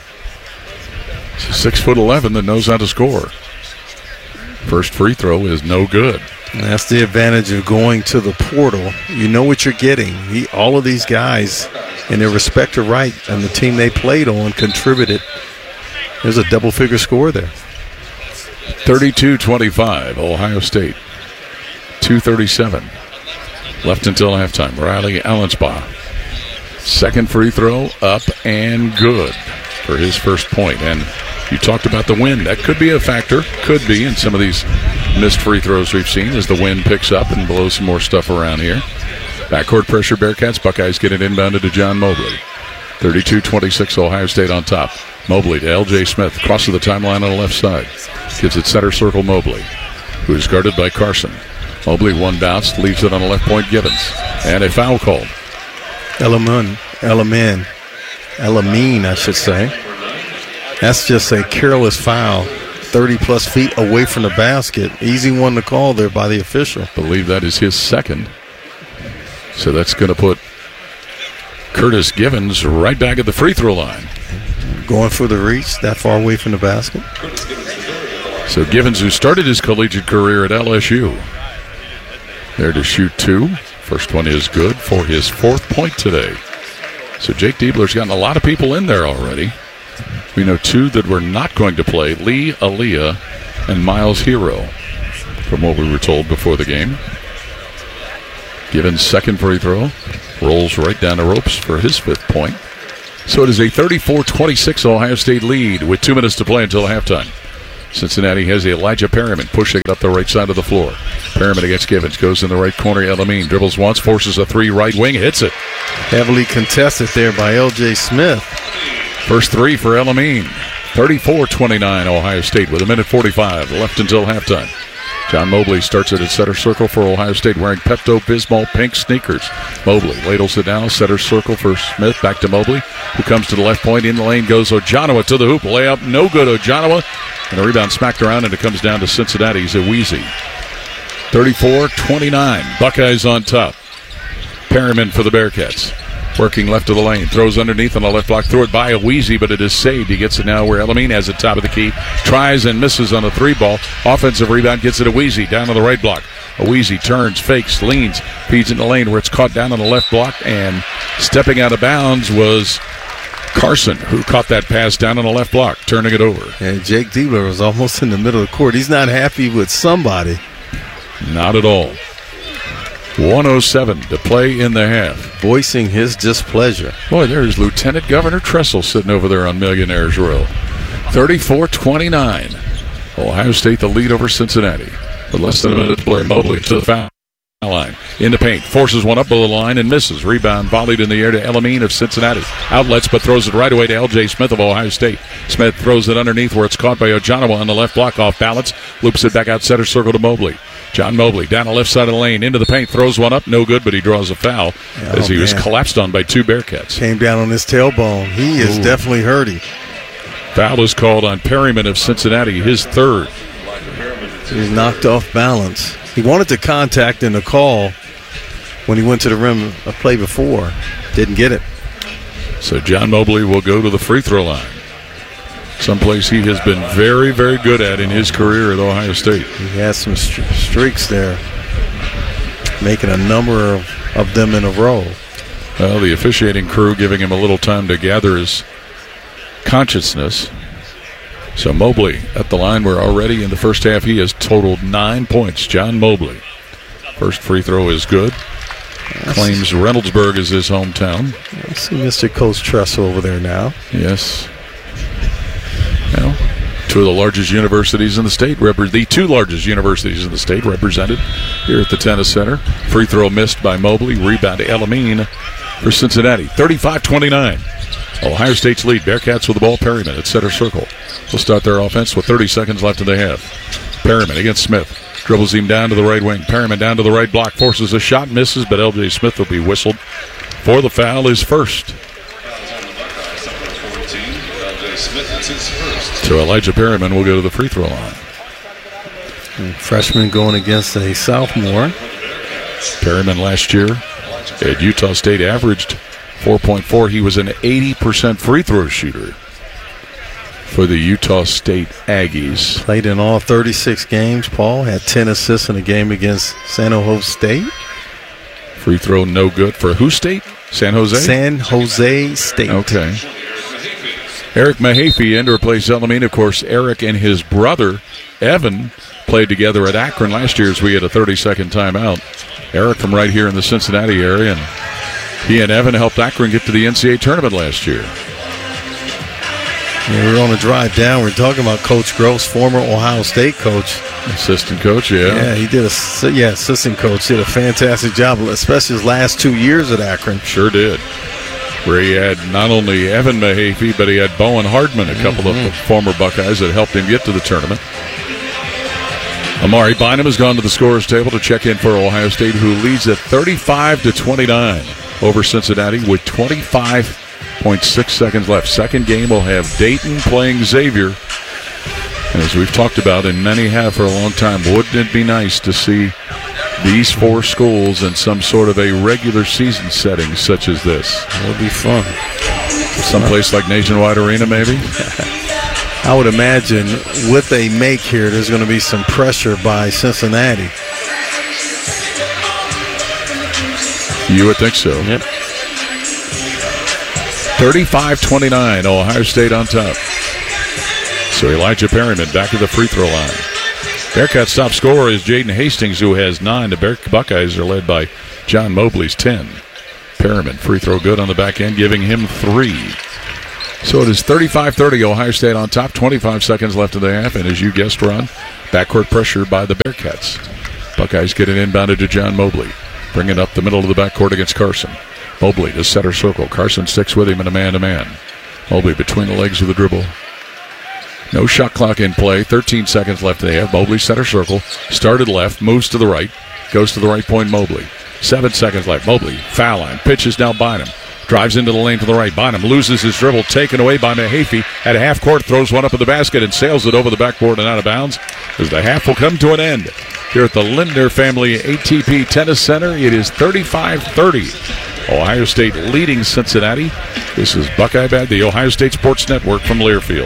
six foot eleven that knows how to score. First free throw is no good. And that's the advantage of going to the portal. You know what you're getting. He, all of these guys in their respective right and the team they played on contributed. There's a double-figure score there. thirty-two twenty-five, Ohio State. two thirty-seven left until halftime. Riley Allensbaugh. Second free throw up and good for his first point. And you talked about the wind. That could be a factor. Could be in some of these missed free throws we've seen as the wind picks up and blows some more stuff around here. Backcourt pressure, Bearcats. Buckeyes get it inbounded to John Mobley. thirty-two twenty-six, Ohio State on top. Mobley to L J Smith. Crosses the timeline on the left side. Gives it center circle Mobley, who is guarded by Carson. Mobley one bounce, leaves it on the left point, Givens. And a foul call. Elamine, Elamine, Elamine, I should say. That's just a careless foul. thirty-plus feet away from the basket. Easy one to call there by the official. I believe that is his second. So that's going to put Curtis Givens right back at the free throw line. Going for the reach, that far away from the basket. So Givens, who started his collegiate career at L S U, there to shoot two. First one is good for his fourth point today. So Jake Diebler's gotten a lot of people in there already. We know two that were not going to play, Lee Aaliyah and Miles Hero, from what we were told before the game. Givens' second free throw, rolls right down the ropes for his fifth point. So it is a thirty-four twenty-six Ohio State lead with two minutes to play until halftime. Cincinnati has Elijah Perryman pushing it up the right side of the floor. Perryman against Givens, goes in the right corner. Elamine dribbles once, forces a three, right wing, hits it. Heavily contested there by L J Smith. First three for Elamine. thirty-four twenty-nine Ohio State with a minute forty-five left until halftime. John Mobley starts it at center circle for Ohio State wearing Pepto-Bismol pink sneakers. Mobley ladles it down, center circle for Smith, back to Mobley, who comes to the left point. In the lane goes Ojanawa to the hoop. Layup, no good. Ojanawa, and a rebound smacked around, and it comes down to Cincinnati's Eweezy. thirty-four twenty-nine, Buckeyes on top. Perryman for the Bearcats. Working left of the lane, throws underneath on the left block, threw it by Eweezy, but it is saved. He gets it now where Elamine has it top of the key, tries and misses on a three ball. Offensive rebound, gets it Eweezy down on the right block. Eweezy turns, fakes, leans, feeds in the lane where it's caught down on the left block, and stepping out of bounds was Carson, who caught that pass down on the left block, turning it over. And Jake Diebler was almost in the middle of the court. He's not happy with somebody. Not at all. one oh seven to play in the half. Voicing his displeasure. Boy, there's Lieutenant Governor Tressel sitting over there on Millionaires Row. thirty-four twenty-nine. Ohio State the lead over Cincinnati. With less than a minute to play, Mobley to the foul line. In the paint. Forces one up below the line and misses. Rebound volleyed in the air to Elamine of Cincinnati. Outlets, but throws it right away to L J Smith of Ohio State. Smith throws it underneath where it's caught by Ojanawa on the left block, off balance. Loops it back out center circle to Mobley. John Mobley down the left side of the lane, into the paint, throws one up, no good, but he draws a foul oh, as he man. was collapsed on by two Bearcats. Came down on his tailbone. He is Ooh. definitely hurting. Foul is called on Perryman of Cincinnati, his third. He's knocked off balance. He wanted to contact in the call when he went to the rim a play before. Didn't get it. So John Mobley will go to the free throw line. Someplace he has been very, very good at in his career at Ohio State. He has some st- streaks there, making a number of, of them in a row. Well, the officiating crew giving him a little time to gather his consciousness. So Mobley at the line, where already in the first half he has totaled nine points. John Mobley. First free throw is good. Claims Reynoldsburg is his hometown. I see Mister Coach Tressel over there now. Yes. Well, two of the largest universities in the state, rep- the two largest universities in the state represented here at the Tennis Center. Free throw missed by Mobley. Rebound to Elamine for Cincinnati. thirty-five twenty-nine. Ohio State's lead. Bearcats with the ball. Perryman at center circle. Will start their offense with thirty seconds left in the half. Perryman against Smith. Dribbles him down to the right wing. Perryman down to the right block. Forces a shot. Misses, but L J Smith will be whistled for the foul, his first. So Elijah Perryman will go to the free throw line. And freshman going against a sophomore. Perryman last year at Utah State averaged four point four. He was an eighty percent free throw shooter for the Utah State Aggies. Played in all thirty-six games, Paul. Had ten assists in a game against San Jose State. Free throw no good for who state? San Jose? San Jose State. Okay. Eric Mahaffey in to replace Elamine. Of course, Eric and his brother, Evan, played together at Akron last year as we had a thirty-second timeout. Eric from right here in the Cincinnati area, and he and Evan helped Akron get to the N C double A tournament last year. Yeah, we were on a drive down. We were talking about Coach Gross, former Ohio State coach. Assistant coach, yeah. Yeah, he did a yeah, assistant coach. Did a fantastic job, especially his last two years at Akron. Sure did. Where he had not only Evan Mahaffey, but he had Bowen Hardman, a couple mm-hmm. of former Buckeyes that helped him get to the tournament. Amari Bynum has gone to the scorer's table to check in for Ohio State, who leads at thirty-five to twenty-nine over Cincinnati with twenty-five point six seconds left. Second game will have Dayton playing Xavier. And as we've talked about, and many have for a long time, wouldn't it be nice to see these four schools in some sort of a regular season setting such as this. It would be fun. Someplace like Nationwide Arena, maybe? I would imagine what they make here, there's going to be some pressure by Cincinnati. You would think so. Yep. thirty-five twenty-nine, Ohio State on top. So Elijah Perryman back to the free throw line. Bearcats' top scorer is Jaden Hastings, who has nine. The Bear- Buckeyes are led by John Mobley's ten. Perryman, free throw good on the back end, giving him three. So it is thirty-five thirty, Ohio State on top, twenty-five seconds left in the half, and as you guessed, Ron, backcourt pressure by the Bearcats. Buckeyes get it inbounded to John Mobley, bringing up the middle of the backcourt against Carson. Mobley to center circle. Carson sticks with him in a man-to-man. Mobley between the legs of the dribble. No shot clock in play. thirteen seconds left in the half. Mobley center circle. Started left. Moves to the right. Goes to the right point, Mobley. Seven seconds left. Mobley, foul line. Pitches now Bynum. Drives into the lane to the right. Bynum loses his dribble. Taken away by Mahaffey at half court. Throws one up in the basket and sails it over the backboard and out of bounds as the half will come to an end. Here at the Lindner Family A T P Tennis Center, it is thirty-five thirty. Ohio State leading Cincinnati. This is Buckeye Bad, the Ohio State Sports Network from Learfield.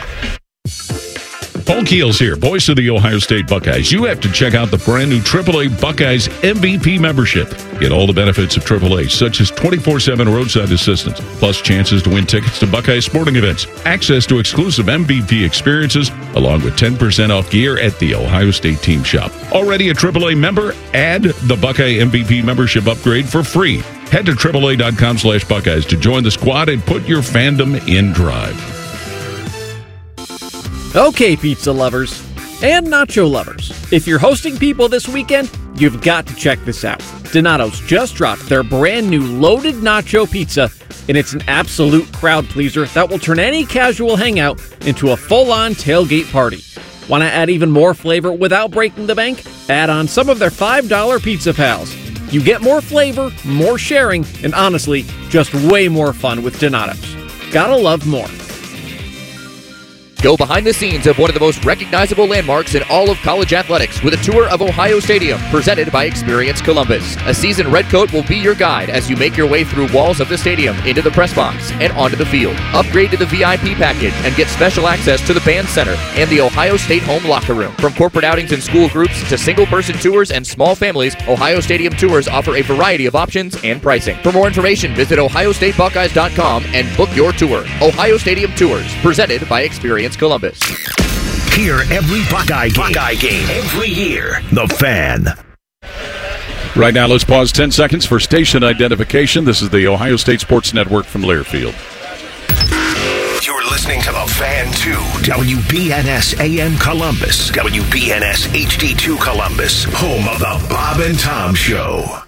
Paul Keels here, voice of the Ohio State Buckeyes. You have to check out the brand new triple A Buckeyes M V P membership. Get all the benefits of triple A, such as twenty-four seven roadside assistance, plus chances to win tickets to Buckeye sporting events, access to exclusive M V P experiences, along with ten percent off gear at the Ohio State team shop. Already a triple A member? Add the Buckeye M V P membership upgrade for free. Head to triple A dot com slash Buckeyes to join the squad and put your fandom in drive. Okay, pizza lovers and nacho lovers, if you're hosting people this weekend, you've got to check this out. Donato's just dropped their brand new loaded nacho pizza, and it's an absolute crowd pleaser that will turn any casual hangout into a full-on tailgate party. Want to add even more flavor without breaking the bank? Add on some of their five dollar Pizza Pals. You get more flavor, more sharing, and honestly, just way more fun with Donato's. Gotta love more. Go behind the scenes of one of the most recognizable landmarks in all of college athletics with a tour of Ohio Stadium presented by Experience Columbus. A seasoned redcoat will be your guide as you make your way through walls of the stadium, into the press box, and onto the field. Upgrade to the V I P package and get special access to the band center and the Ohio State home locker room. From corporate outings and school groups to single-person tours and small families, Ohio Stadium tours offer a variety of options and pricing. For more information, visit ohio state buckeyes dot com and book your tour. Ohio Stadium Tours, presented by Experience Columbus. Hear every Buckeye game, Buckeye game every year. The Fan. Right now, let's pause ten seconds for station identification. This is the Ohio State Sports Network from Learfield. You're listening to The Fan two, W B N S A M Columbus, W B N S H D two Columbus, home of the Bob and Tom Show.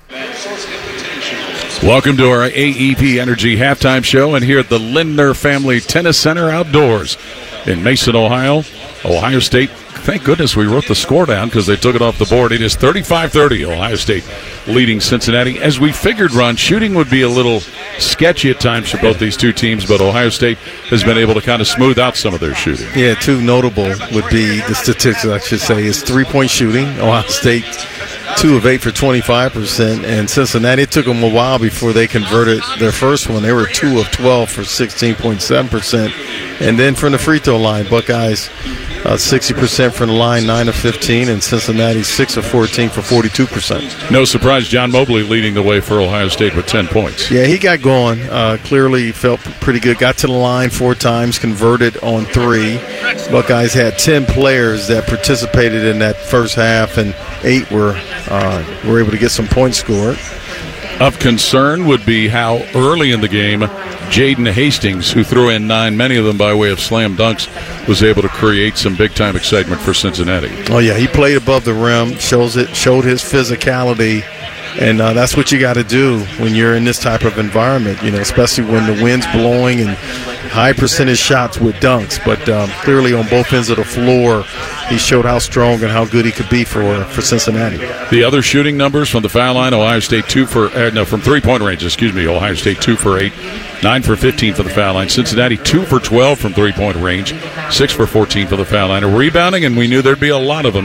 Welcome to our A E P Energy halftime show, and here at the Lindner Family Tennis Center outdoors in Mason, Ohio. Ohio State, thank goodness we wrote the score down because they took it off the board. It is thirty-five thirty, Ohio State leading Cincinnati. As we figured, Ron, shooting would be a little sketchy at times for both these two teams, but Ohio State has been able to kind of smooth out some of their shooting. Yeah, two notable would be the statistics, I should say, is three-point shooting. Ohio State, two of eight for twenty-five percent, and Cincinnati, it took them a while before they converted their first one. They were two of twelve for sixteen point seven percent. And then from the free throw line, Buckeyes uh, sixty percent from the line, nine of fifteen, and Cincinnati six of fourteen for forty-two percent. No surprise, John Mobley leading the way for Ohio State with ten points. Yeah, he got going. Uh, clearly felt pretty good. Got to the line four times, converted on three. Buckeyes had ten players that participated in that first half, and eight were, uh, were able to get some points scored. Of concern would be how early in the game Jaden Hastings, who threw in nine, many of them by way of slam dunks, was able to create some big-time excitement for Cincinnati. Oh, yeah, he played above the rim, shows it, showed his physicality, and uh, that's what you got to do when you're in this type of environment, you know, especially when the wind's blowing and high percentage shots with dunks. But um, clearly on both ends of the floor, he showed how strong and how good he could be for, for Cincinnati. The other shooting numbers from the foul line, Ohio State two for uh, no from three-point range, excuse me, Ohio State two for eight, nine for fifteen for the foul line. Cincinnati two for twelve from three-point range, six for fourteen for the foul line. A rebounding, and we knew there'd be a lot of them.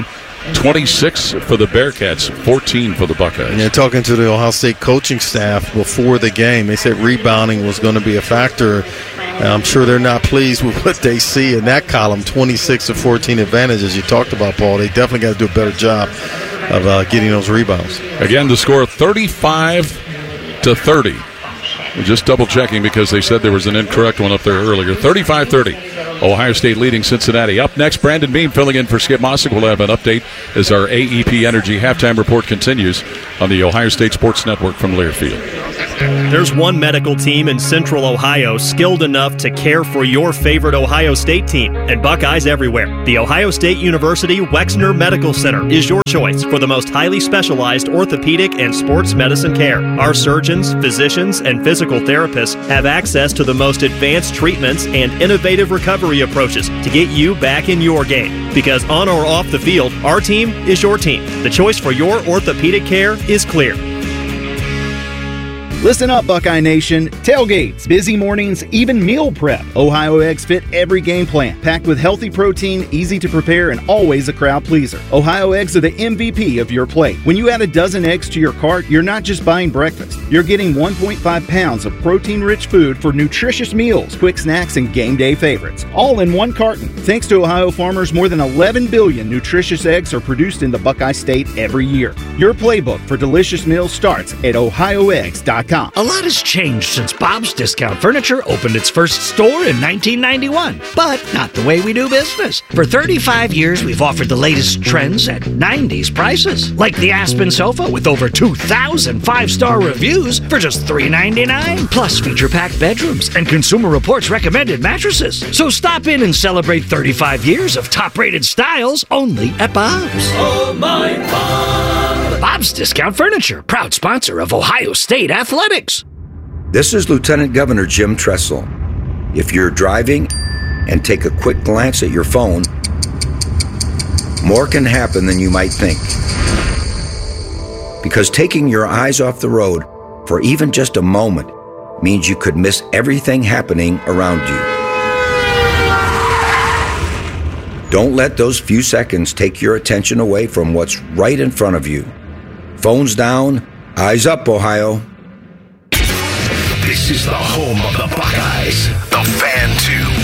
twenty-six for the Bearcats, fourteen for the Buckeyes. Yeah, talking to the Ohio State coaching staff before the game, they said rebounding was going to be a factor. I'm sure they're not pleased with what they see in that column, twenty-six to fourteen advantage, as you talked about, Paul. They definitely got to do a better job of uh, getting those rebounds. Again, the score thirty-five to thirty. We're just double-checking because they said there was an incorrect one up there earlier. thirty-five thirty. Ohio State leading Cincinnati. Up next, Brandon Beam filling in for Skip Mossick. We'll have an update as our A E P Energy halftime report continues on the Ohio State Sports Network from Learfield. There's one medical team in Central Ohio skilled enough to care for your favorite Ohio State team, and Buckeyes everywhere. The Ohio State University Wexner Medical Center is your choice for the most highly specialized orthopedic and sports medicine care. Our surgeons, physicians, and physical therapists have access to the most advanced treatments and innovative recovery approaches to get you back in your game. Because on or off the field, our team is your team. The choice for your orthopedic care is clear. Listen up, Buckeye Nation. Tailgates, busy mornings, even meal prep. Ohio Eggs fit every game plan. Packed with healthy protein, easy to prepare, and always a crowd pleaser. Ohio Eggs are the M V P of your plate. When you add a dozen eggs to your cart, you're not just buying breakfast. You're getting one point five pounds of protein-rich food for nutritious meals, quick snacks, and game day favorites. All in one carton. Thanks to Ohio farmers, more than eleven billion nutritious eggs are produced in the Buckeye State every year. Your playbook for delicious meals starts at ohio eggs dot com. A lot has changed since Bob's Discount Furniture opened its first store in nineteen ninety-one, but not the way we do business. For thirty-five years, we've offered the latest trends at nineties prices, like the Aspen sofa with over two thousand five-star reviews for just three ninety-nine, plus feature-packed bedrooms and Consumer Reports recommended mattresses. So stop in and celebrate thirty-five years of top-rated styles only at Bob's. Oh, my Bob! Bob's Discount Furniture, proud sponsor of Ohio State Athletics. This is Lieutenant Governor Jim Tressel. If you're driving and take a quick glance at your phone, more can happen than you might think. Because taking your eyes off the road for even just a moment means you could miss everything happening around you. Don't let those few seconds take your attention away from what's right in front of you. Phones down, eyes up, Ohio. This is the home of the Buckeyes, the Fan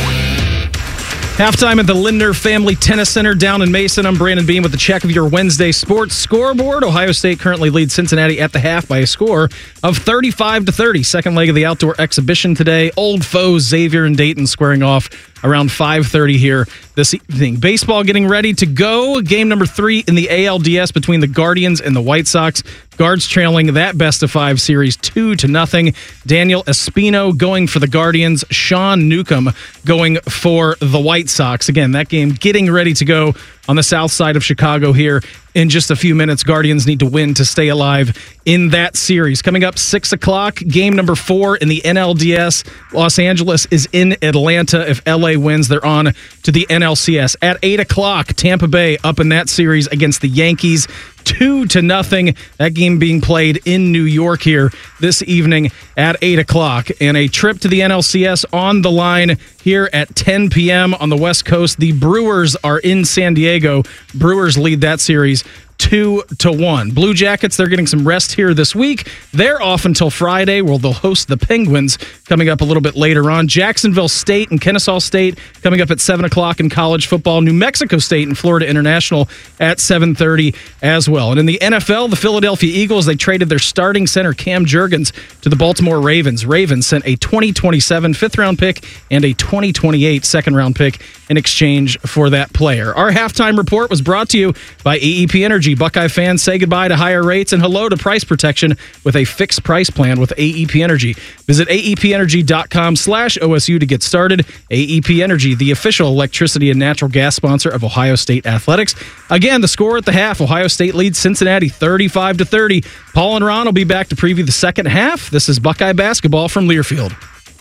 two. Halftime at the Lindner Family Tennis Center down in Mason. I'm Brandon Beam with the check of your Wednesday sports scoreboard. Ohio State currently leads Cincinnati at the half by a score of thirty-five to thirty. Second leg of the outdoor exhibition today. Old foes Xavier and Dayton squaring off around five thirty here this evening. Baseball getting ready to go. Game number three in the A L D S between the Guardians and the White Sox. Guards trailing that best of five series two to nothing. Daniel Espino going for the Guardians. Sean Newcomb going for the White Sox. Again, that game getting ready to go on the south side of Chicago here in just a few minutes. Guardians need to win to stay alive in that series. Coming up six o'clock, game number four in the N L D S. Los Angeles is in Atlanta. If L A wins, they're on to the N L C S. At eight o'clock, Tampa Bay up in that series against the Yankees. Two to nothing. That game being played in New York here this evening at eight o'clock. And a trip to the N L C S on the line here at ten p.m. on the West Coast. The Brewers are in San Diego. Brewers lead that series two to one. Blue Jackets, they're getting some rest here this week. They're off until Friday, where they'll host the Penguins coming up a little bit later on. Jacksonville State and Kennesaw State coming up at seven o'clock in college football. New Mexico State and Florida International at seven thirty as well. And in the N F L, the Philadelphia Eagles, they traded their starting center Cam Jurgens to the Baltimore Ravens. Ravens sent a twenty twenty-seven fifth-round pick and a twenty twenty-eight second-round pick in exchange for that player. Our halftime report was brought to you by A E P Energy. Buckeye fans, say goodbye to higher rates and hello to price protection with a fixed price plan with A E P Energy. Visit A E P energy dot com slash O S U to get started. A E P Energy, the official electricity and natural gas sponsor of Ohio State Athletics. Again, the score at the half, Ohio State leads Cincinnati thirty-five to thirty. Paul and Ron will be back to preview the second half. This is Buckeye basketball from Learfield.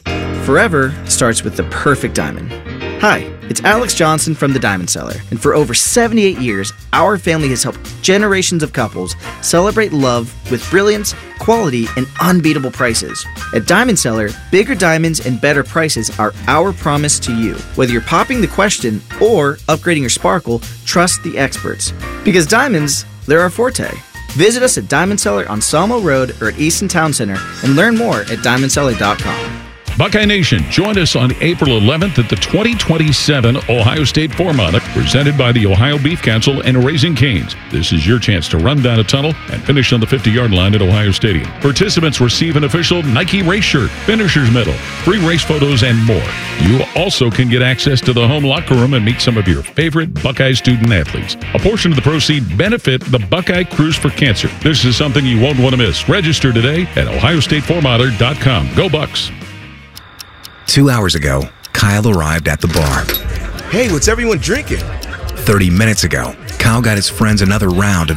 Forever starts with the perfect diamond. Hi, it's Alex Johnson from The Diamond Seller, and for over seventy-eight years, our family has helped generations of couples celebrate love with brilliance, quality, and unbeatable prices. At Diamond Seller, bigger diamonds and better prices are our promise to you. Whether you're popping the question or upgrading your sparkle, trust the experts. Because diamonds, they're our forte. Visit us at Diamond Seller on Salmo Road or at Easton Town Center and learn more at diamond seller dot com. Buckeye Nation, join us on April eleventh at the twenty twenty-seven Ohio State four mile presented by the Ohio Beef Council and Raising Cane's. This is your chance to run down a tunnel and finish on the fifty-yard line at Ohio Stadium. Participants receive an official Nike race shirt, finisher's medal, free race photos, and more. You also can get access to the home locker room and meet some of your favorite Buckeye student athletes. A portion of the proceeds benefit the Buckeye Cruise for Cancer. This is something you won't want to miss. Register today at ohio state four miler dot com. Go Bucks! Two hours ago, Kyle arrived at the bar. Hey, what's everyone drinking? thirty minutes ago, Kyle got his friends another round of